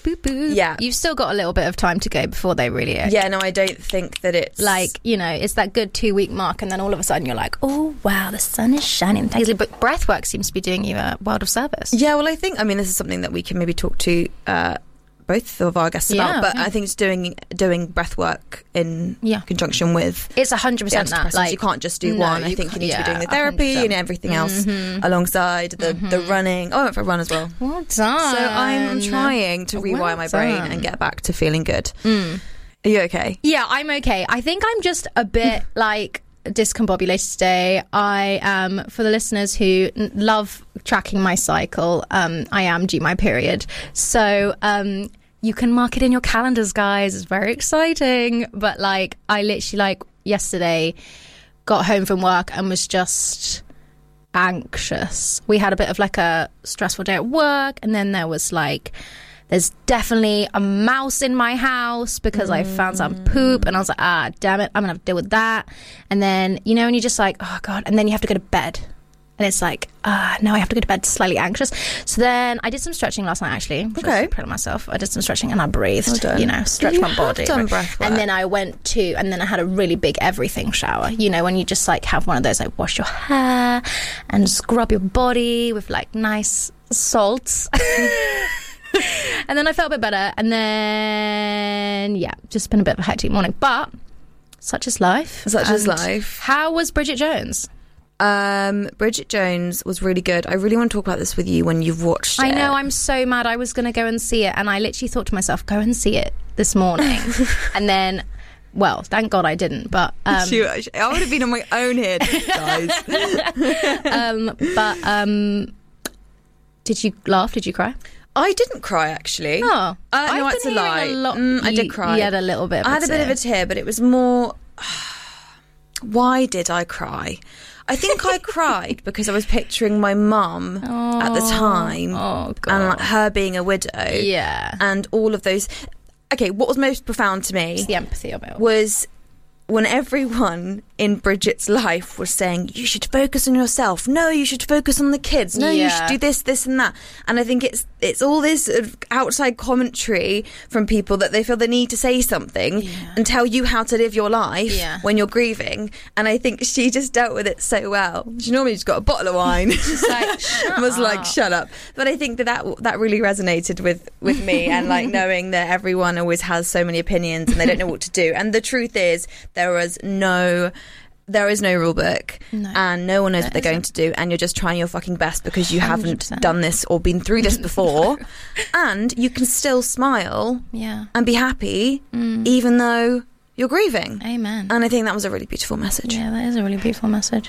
Yeah, You've still got a little bit of time to go before they really. yeah. No, I don't think that it's Like, you know, it's that good two week mark, and then all of a sudden you're like, oh, wow, the sun is shining. Thankfully, but breathwork seems to be doing you a world of service. Yeah, well, I think I mean this is something that we can maybe talk to uh, both of our guests Yeah, about. But yeah. I think it's doing doing breath work in Yeah. conjunction with It's one hundred percent the that. antidepressants. Like, you can't just do no, one. I you think you can't- need to be yeah, doing the one hundred therapy percent. and everything else Mhm. alongside the the running. Oh, I went for a run as well. Well done. So I'm trying to rewire Well my brain done. and get back to feeling good. Mm. Are you okay? Yeah, I'm okay. I think I'm just a bit like discombobulated today. I um for the listeners who n- love tracking my cycle, um I am due my period. So um you can mark it in your calendars, guys. It's very exciting. But like I literally like yesterday got home from work and was just anxious. We had a bit of like a stressful day at work, and then there was like there's definitely a mouse in my house because I found some poop, and I was like, ah, damn it, I'm gonna have to deal with that. And then, you know, and you're just like, oh god, and then you have to go to bed, and it's like, ah, now I have to go to bed, slightly anxious. So then I did some stretching last night, actually. which I was Okay. so proud of myself. I did some stretching and I breathed, Well done. you know, stretched You my have body. done breath work. And then I went to, and then I had a really big everything shower, you know, when you just like have one of those, like wash your hair and scrub your body with like nice salts. And then I felt a bit better, and then yeah, just been a bit of a hectic morning, but such is life. Such is And life. How was Bridget Jones? Um, Bridget Jones was really good. I really want to talk about this with you when you've watched it. I know, I'm so mad. I was going to go and see it, and I literally thought to myself, go and see it this morning. And then, well, thank God I didn't, but um, She- I would have been on my own here, guys. um, but um, did you laugh? Did you cry? I didn't cry, actually. Oh, uh, no, I've it's a been hearing lie. a lot- Mm, I you- did cry. you had a little bit of I a had a bit of tear. a tear, but it was more. Why did I cry? I think I cried because I was picturing my mum at the time, oh, God. and like, her being a widow. Yeah. and all of those. Okay, what was most profound to me It's the empathy of it all. was when everyone in Bridget's life was saying, you should focus on yourself. No, you should focus on the kids. No, Yeah. you should do this, this and that. And I think it's it's all this sort of outside commentary from people that they feel the need to say something and tell you how to live your life Yeah. when you're grieving. And I think she just dealt with it so well. She normally just got a bottle of wine. She's like, shut was up. like, shut up. But I think that, that that really resonated with, with me, and like knowing that everyone always has so many opinions and they don't know what to do. And the truth is, there was no... There is no rule book, No. and no one knows There what they're going to do, and you're just trying your fucking best because you one hundred haven't percent. done this or been through this before. And you can still smile Yeah. and be happy Mm. even though you're grieving. Amen. And I think that was a really beautiful message. Yeah, that is a really beautiful message.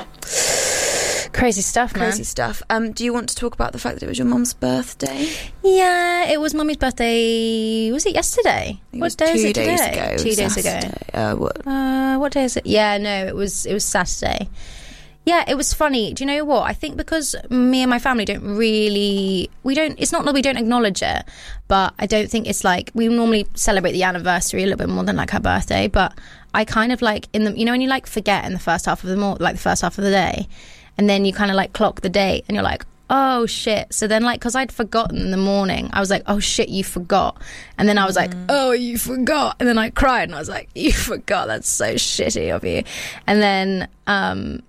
Crazy stuff, man. Crazy stuff. Um, do you want to talk about the fact that it was your mum's birthday? Yeah, it was Mummy's birthday. Was it yesterday? It What was day is two it days today? ago, Two days Saturday. ago. Uh, what? Uh, what day is it? Yeah, no, it was it was Saturday. Yeah, it was funny. Do you know what? I think because me and my family don't really, we don't, it's not that we don't acknowledge it, but I don't think it's like, we normally celebrate the anniversary a little bit more than like her birthday, but I kind of like, in the, you know, when you like forget in the first half of the morning, like the first half of the day, and then you kind of like clock the date and you're like, oh shit. So then like, because I'd forgotten in the morning, I was like, oh shit, you forgot. And then I was like, oh, you forgot. And then I cried and I was like, you forgot. That's so shitty of you. And then, um,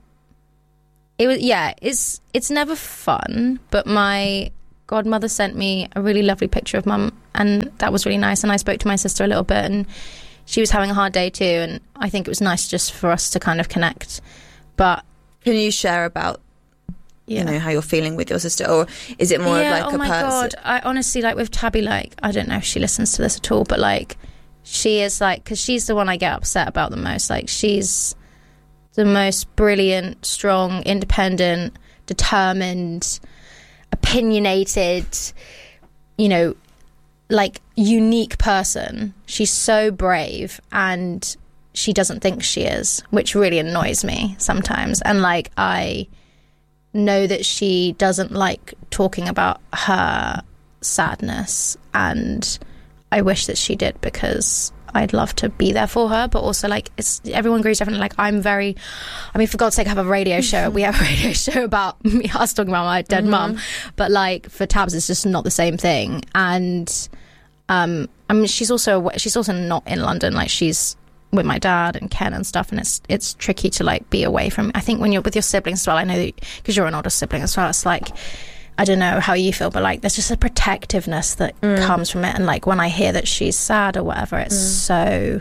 it was, yeah, it's it's never fun, but my godmother sent me a really lovely picture of mum, and that was really nice. And I spoke to my sister a little bit, and she was having a hard day too, and I think it was nice just for us to kind of connect. But can you share about, yeah. you know, how you're feeling with your sister, or is it more yeah, of like oh a my person? god, I honestly, like with Tabby, like I don't know if she listens to this at all, but like she is like, because she's the one I get upset about the most. Like she's the most brilliant, strong, independent, determined, opinionated, you know, like unique person. She's so brave, and she doesn't think she is, which really annoys me sometimes. And like I know that she doesn't like talking about her sadness, and I wish that she did, because I'd love to be there for her. But also, like, it's everyone agrees differently. Like, I'm very, I mean, for God's sake, I have a radio show. We have a radio show about me, us talking about my dead Mm-hmm. mum. But like for Tabs, it's just not the same thing. And um, I mean, she's also she's also not in London. Like, she's with my dad and Ken and stuff, and it's it's tricky to like be away from. I think when you're with your siblings as well. I know that because you're an older sibling as well. It's like, I don't know how you feel, but like there's just a protectiveness that Mm. comes from it. And like when I hear that she's sad or whatever, it's Mm. so,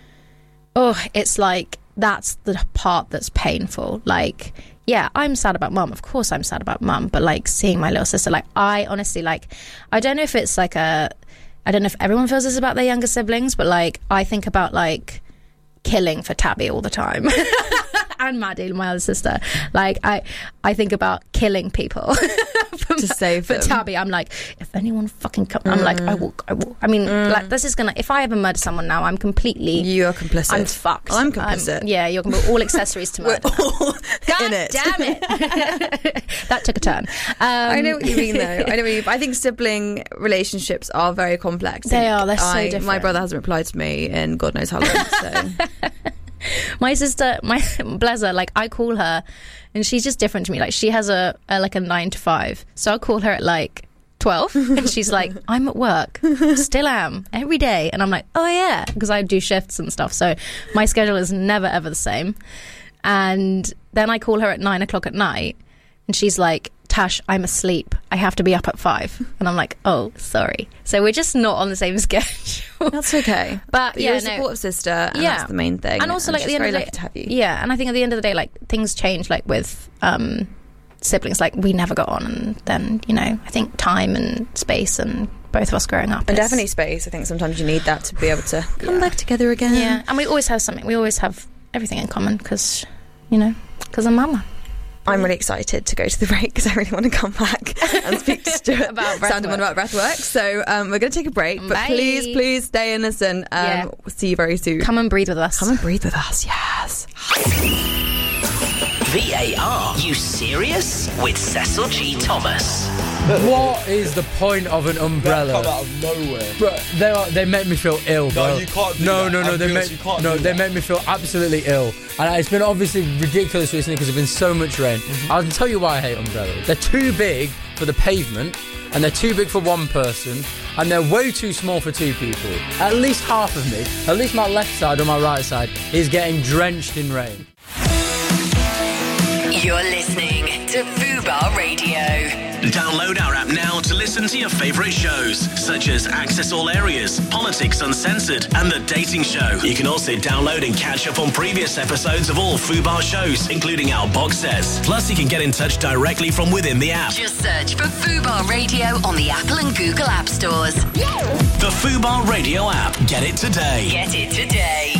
oh, it's like that's the part that's painful. Like, yeah, I'm sad about mum. Of course I'm sad about mum. But like seeing my little sister, like I honestly, like, I don't know if it's like a, I don't know if everyone feels this about their younger siblings, but like I think about like killing for Tabby all the time. And Maddie, my other sister. Like I, I think about killing people for, to save for them. Tabby. I'm like, if anyone fucking come, I'm like, I will, I will. I mean, Mm. like this is gonna. If I ever murder someone now, I'm completely. You are complicit. I'm fucked. I'm complicit. yeah, you're gonna be all accessories to murder. God in it. damn it! That took a turn. Um, I know what you mean, though. I know what you mean. I think sibling relationships are very complex. They are. They're so I, different. My brother hasn't replied to me in God knows how long. So. My sister, my bless her, like I call her, and she's just different to me. Like she has a, a like a nine to five, so I call her at like twelve, and she's like, "I'm at work, still am every day," and I'm like, "Oh yeah," because I do shifts and stuff, so my schedule is never ever the same. And then I call her at nine o'clock at night, and she's like, Tash, I'm asleep. I have to be up at five. And I'm like, oh, sorry. So we're just not on the same schedule. That's okay. But, But yeah, you're a no. supportive sister, and Yeah. that's the main thing. And also, like, at the she's end very of the lucky day, to have you. yeah, and I think at the end of the day, like, things change, like, with um, siblings. Like, we never got on, and then, you know, I think time and space and both of us growing up. And is- definitely space. I think sometimes you need that to be able to come back together again. Yeah, and we always have something. We always have everything in common because, you know, because I'm mama. I'm really excited to go to the break because I really want to come back and speak to Stuart About breath Sandeman work. about breathwork. So um, we're going to take a break, but Bye. please, please stay and listen. Um, Yeah. We'll see you very soon. Come and breathe with us. Come and breathe with us. Yes. V A R. You serious? With Cecil G. Thomas. What is the point of an umbrella? That come out of nowhere. Bro, they are, they make me feel ill, bro. No, you can't do no, that. No, no, no. They Ambulance, make you can't no, do they that. make me feel absolutely ill. And it's been obviously ridiculous recently because there's been so much rain. Mm-hmm. I'll tell you why I hate umbrellas. They're too big for the pavement, and they're too big for one person, and they're way too small for two people. At least half of me, at least my left side or my right side, is getting drenched in rain. You're listening to Fubar Radio. Download our app now to listen to your favourite shows, such as Access All Areas, Politics Uncensored, and The Dating Show. You can also download and catch up on previous episodes of all Fubar shows, including our box sets. Plus, you can get in touch directly from within the app. Just search for Fubar Radio on the Apple and Google App Stores. The Fubar Radio app. Get it today. Get it today.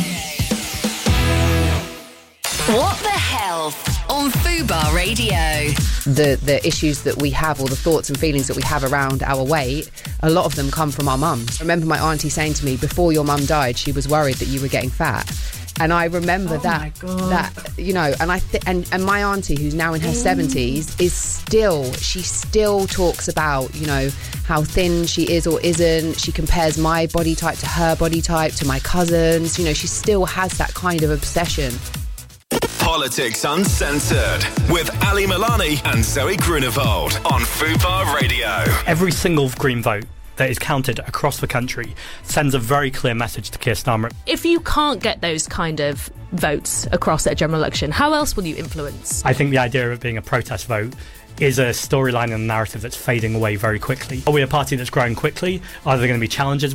What the hell on Fubar Radio? The the issues that we have, or the thoughts and feelings that we have around our weight, a lot of them come from our mums. I remember my auntie saying to me, before your mum died, she was worried that you were getting fat. And I remember Oh that, my God. that you know, and I th- and and my auntie, who's now in her seventies, is still she still talks about, you know, how thin she is or isn't. She compares my body type to her body type, to my cousins. You know, she still has that kind of obsession. Politics Uncensored with Ali Milani and Zoe Grunewald on Fubar Radio. Every single Green vote that is counted across the country sends a very clear message to Keir Starmer. If you can't get those kind of votes across at a general election, how else will you influence? I think the idea of it being a protest vote is a storyline and a narrative that's fading away very quickly. Are we a party that's growing quickly? Are there going to be challenges?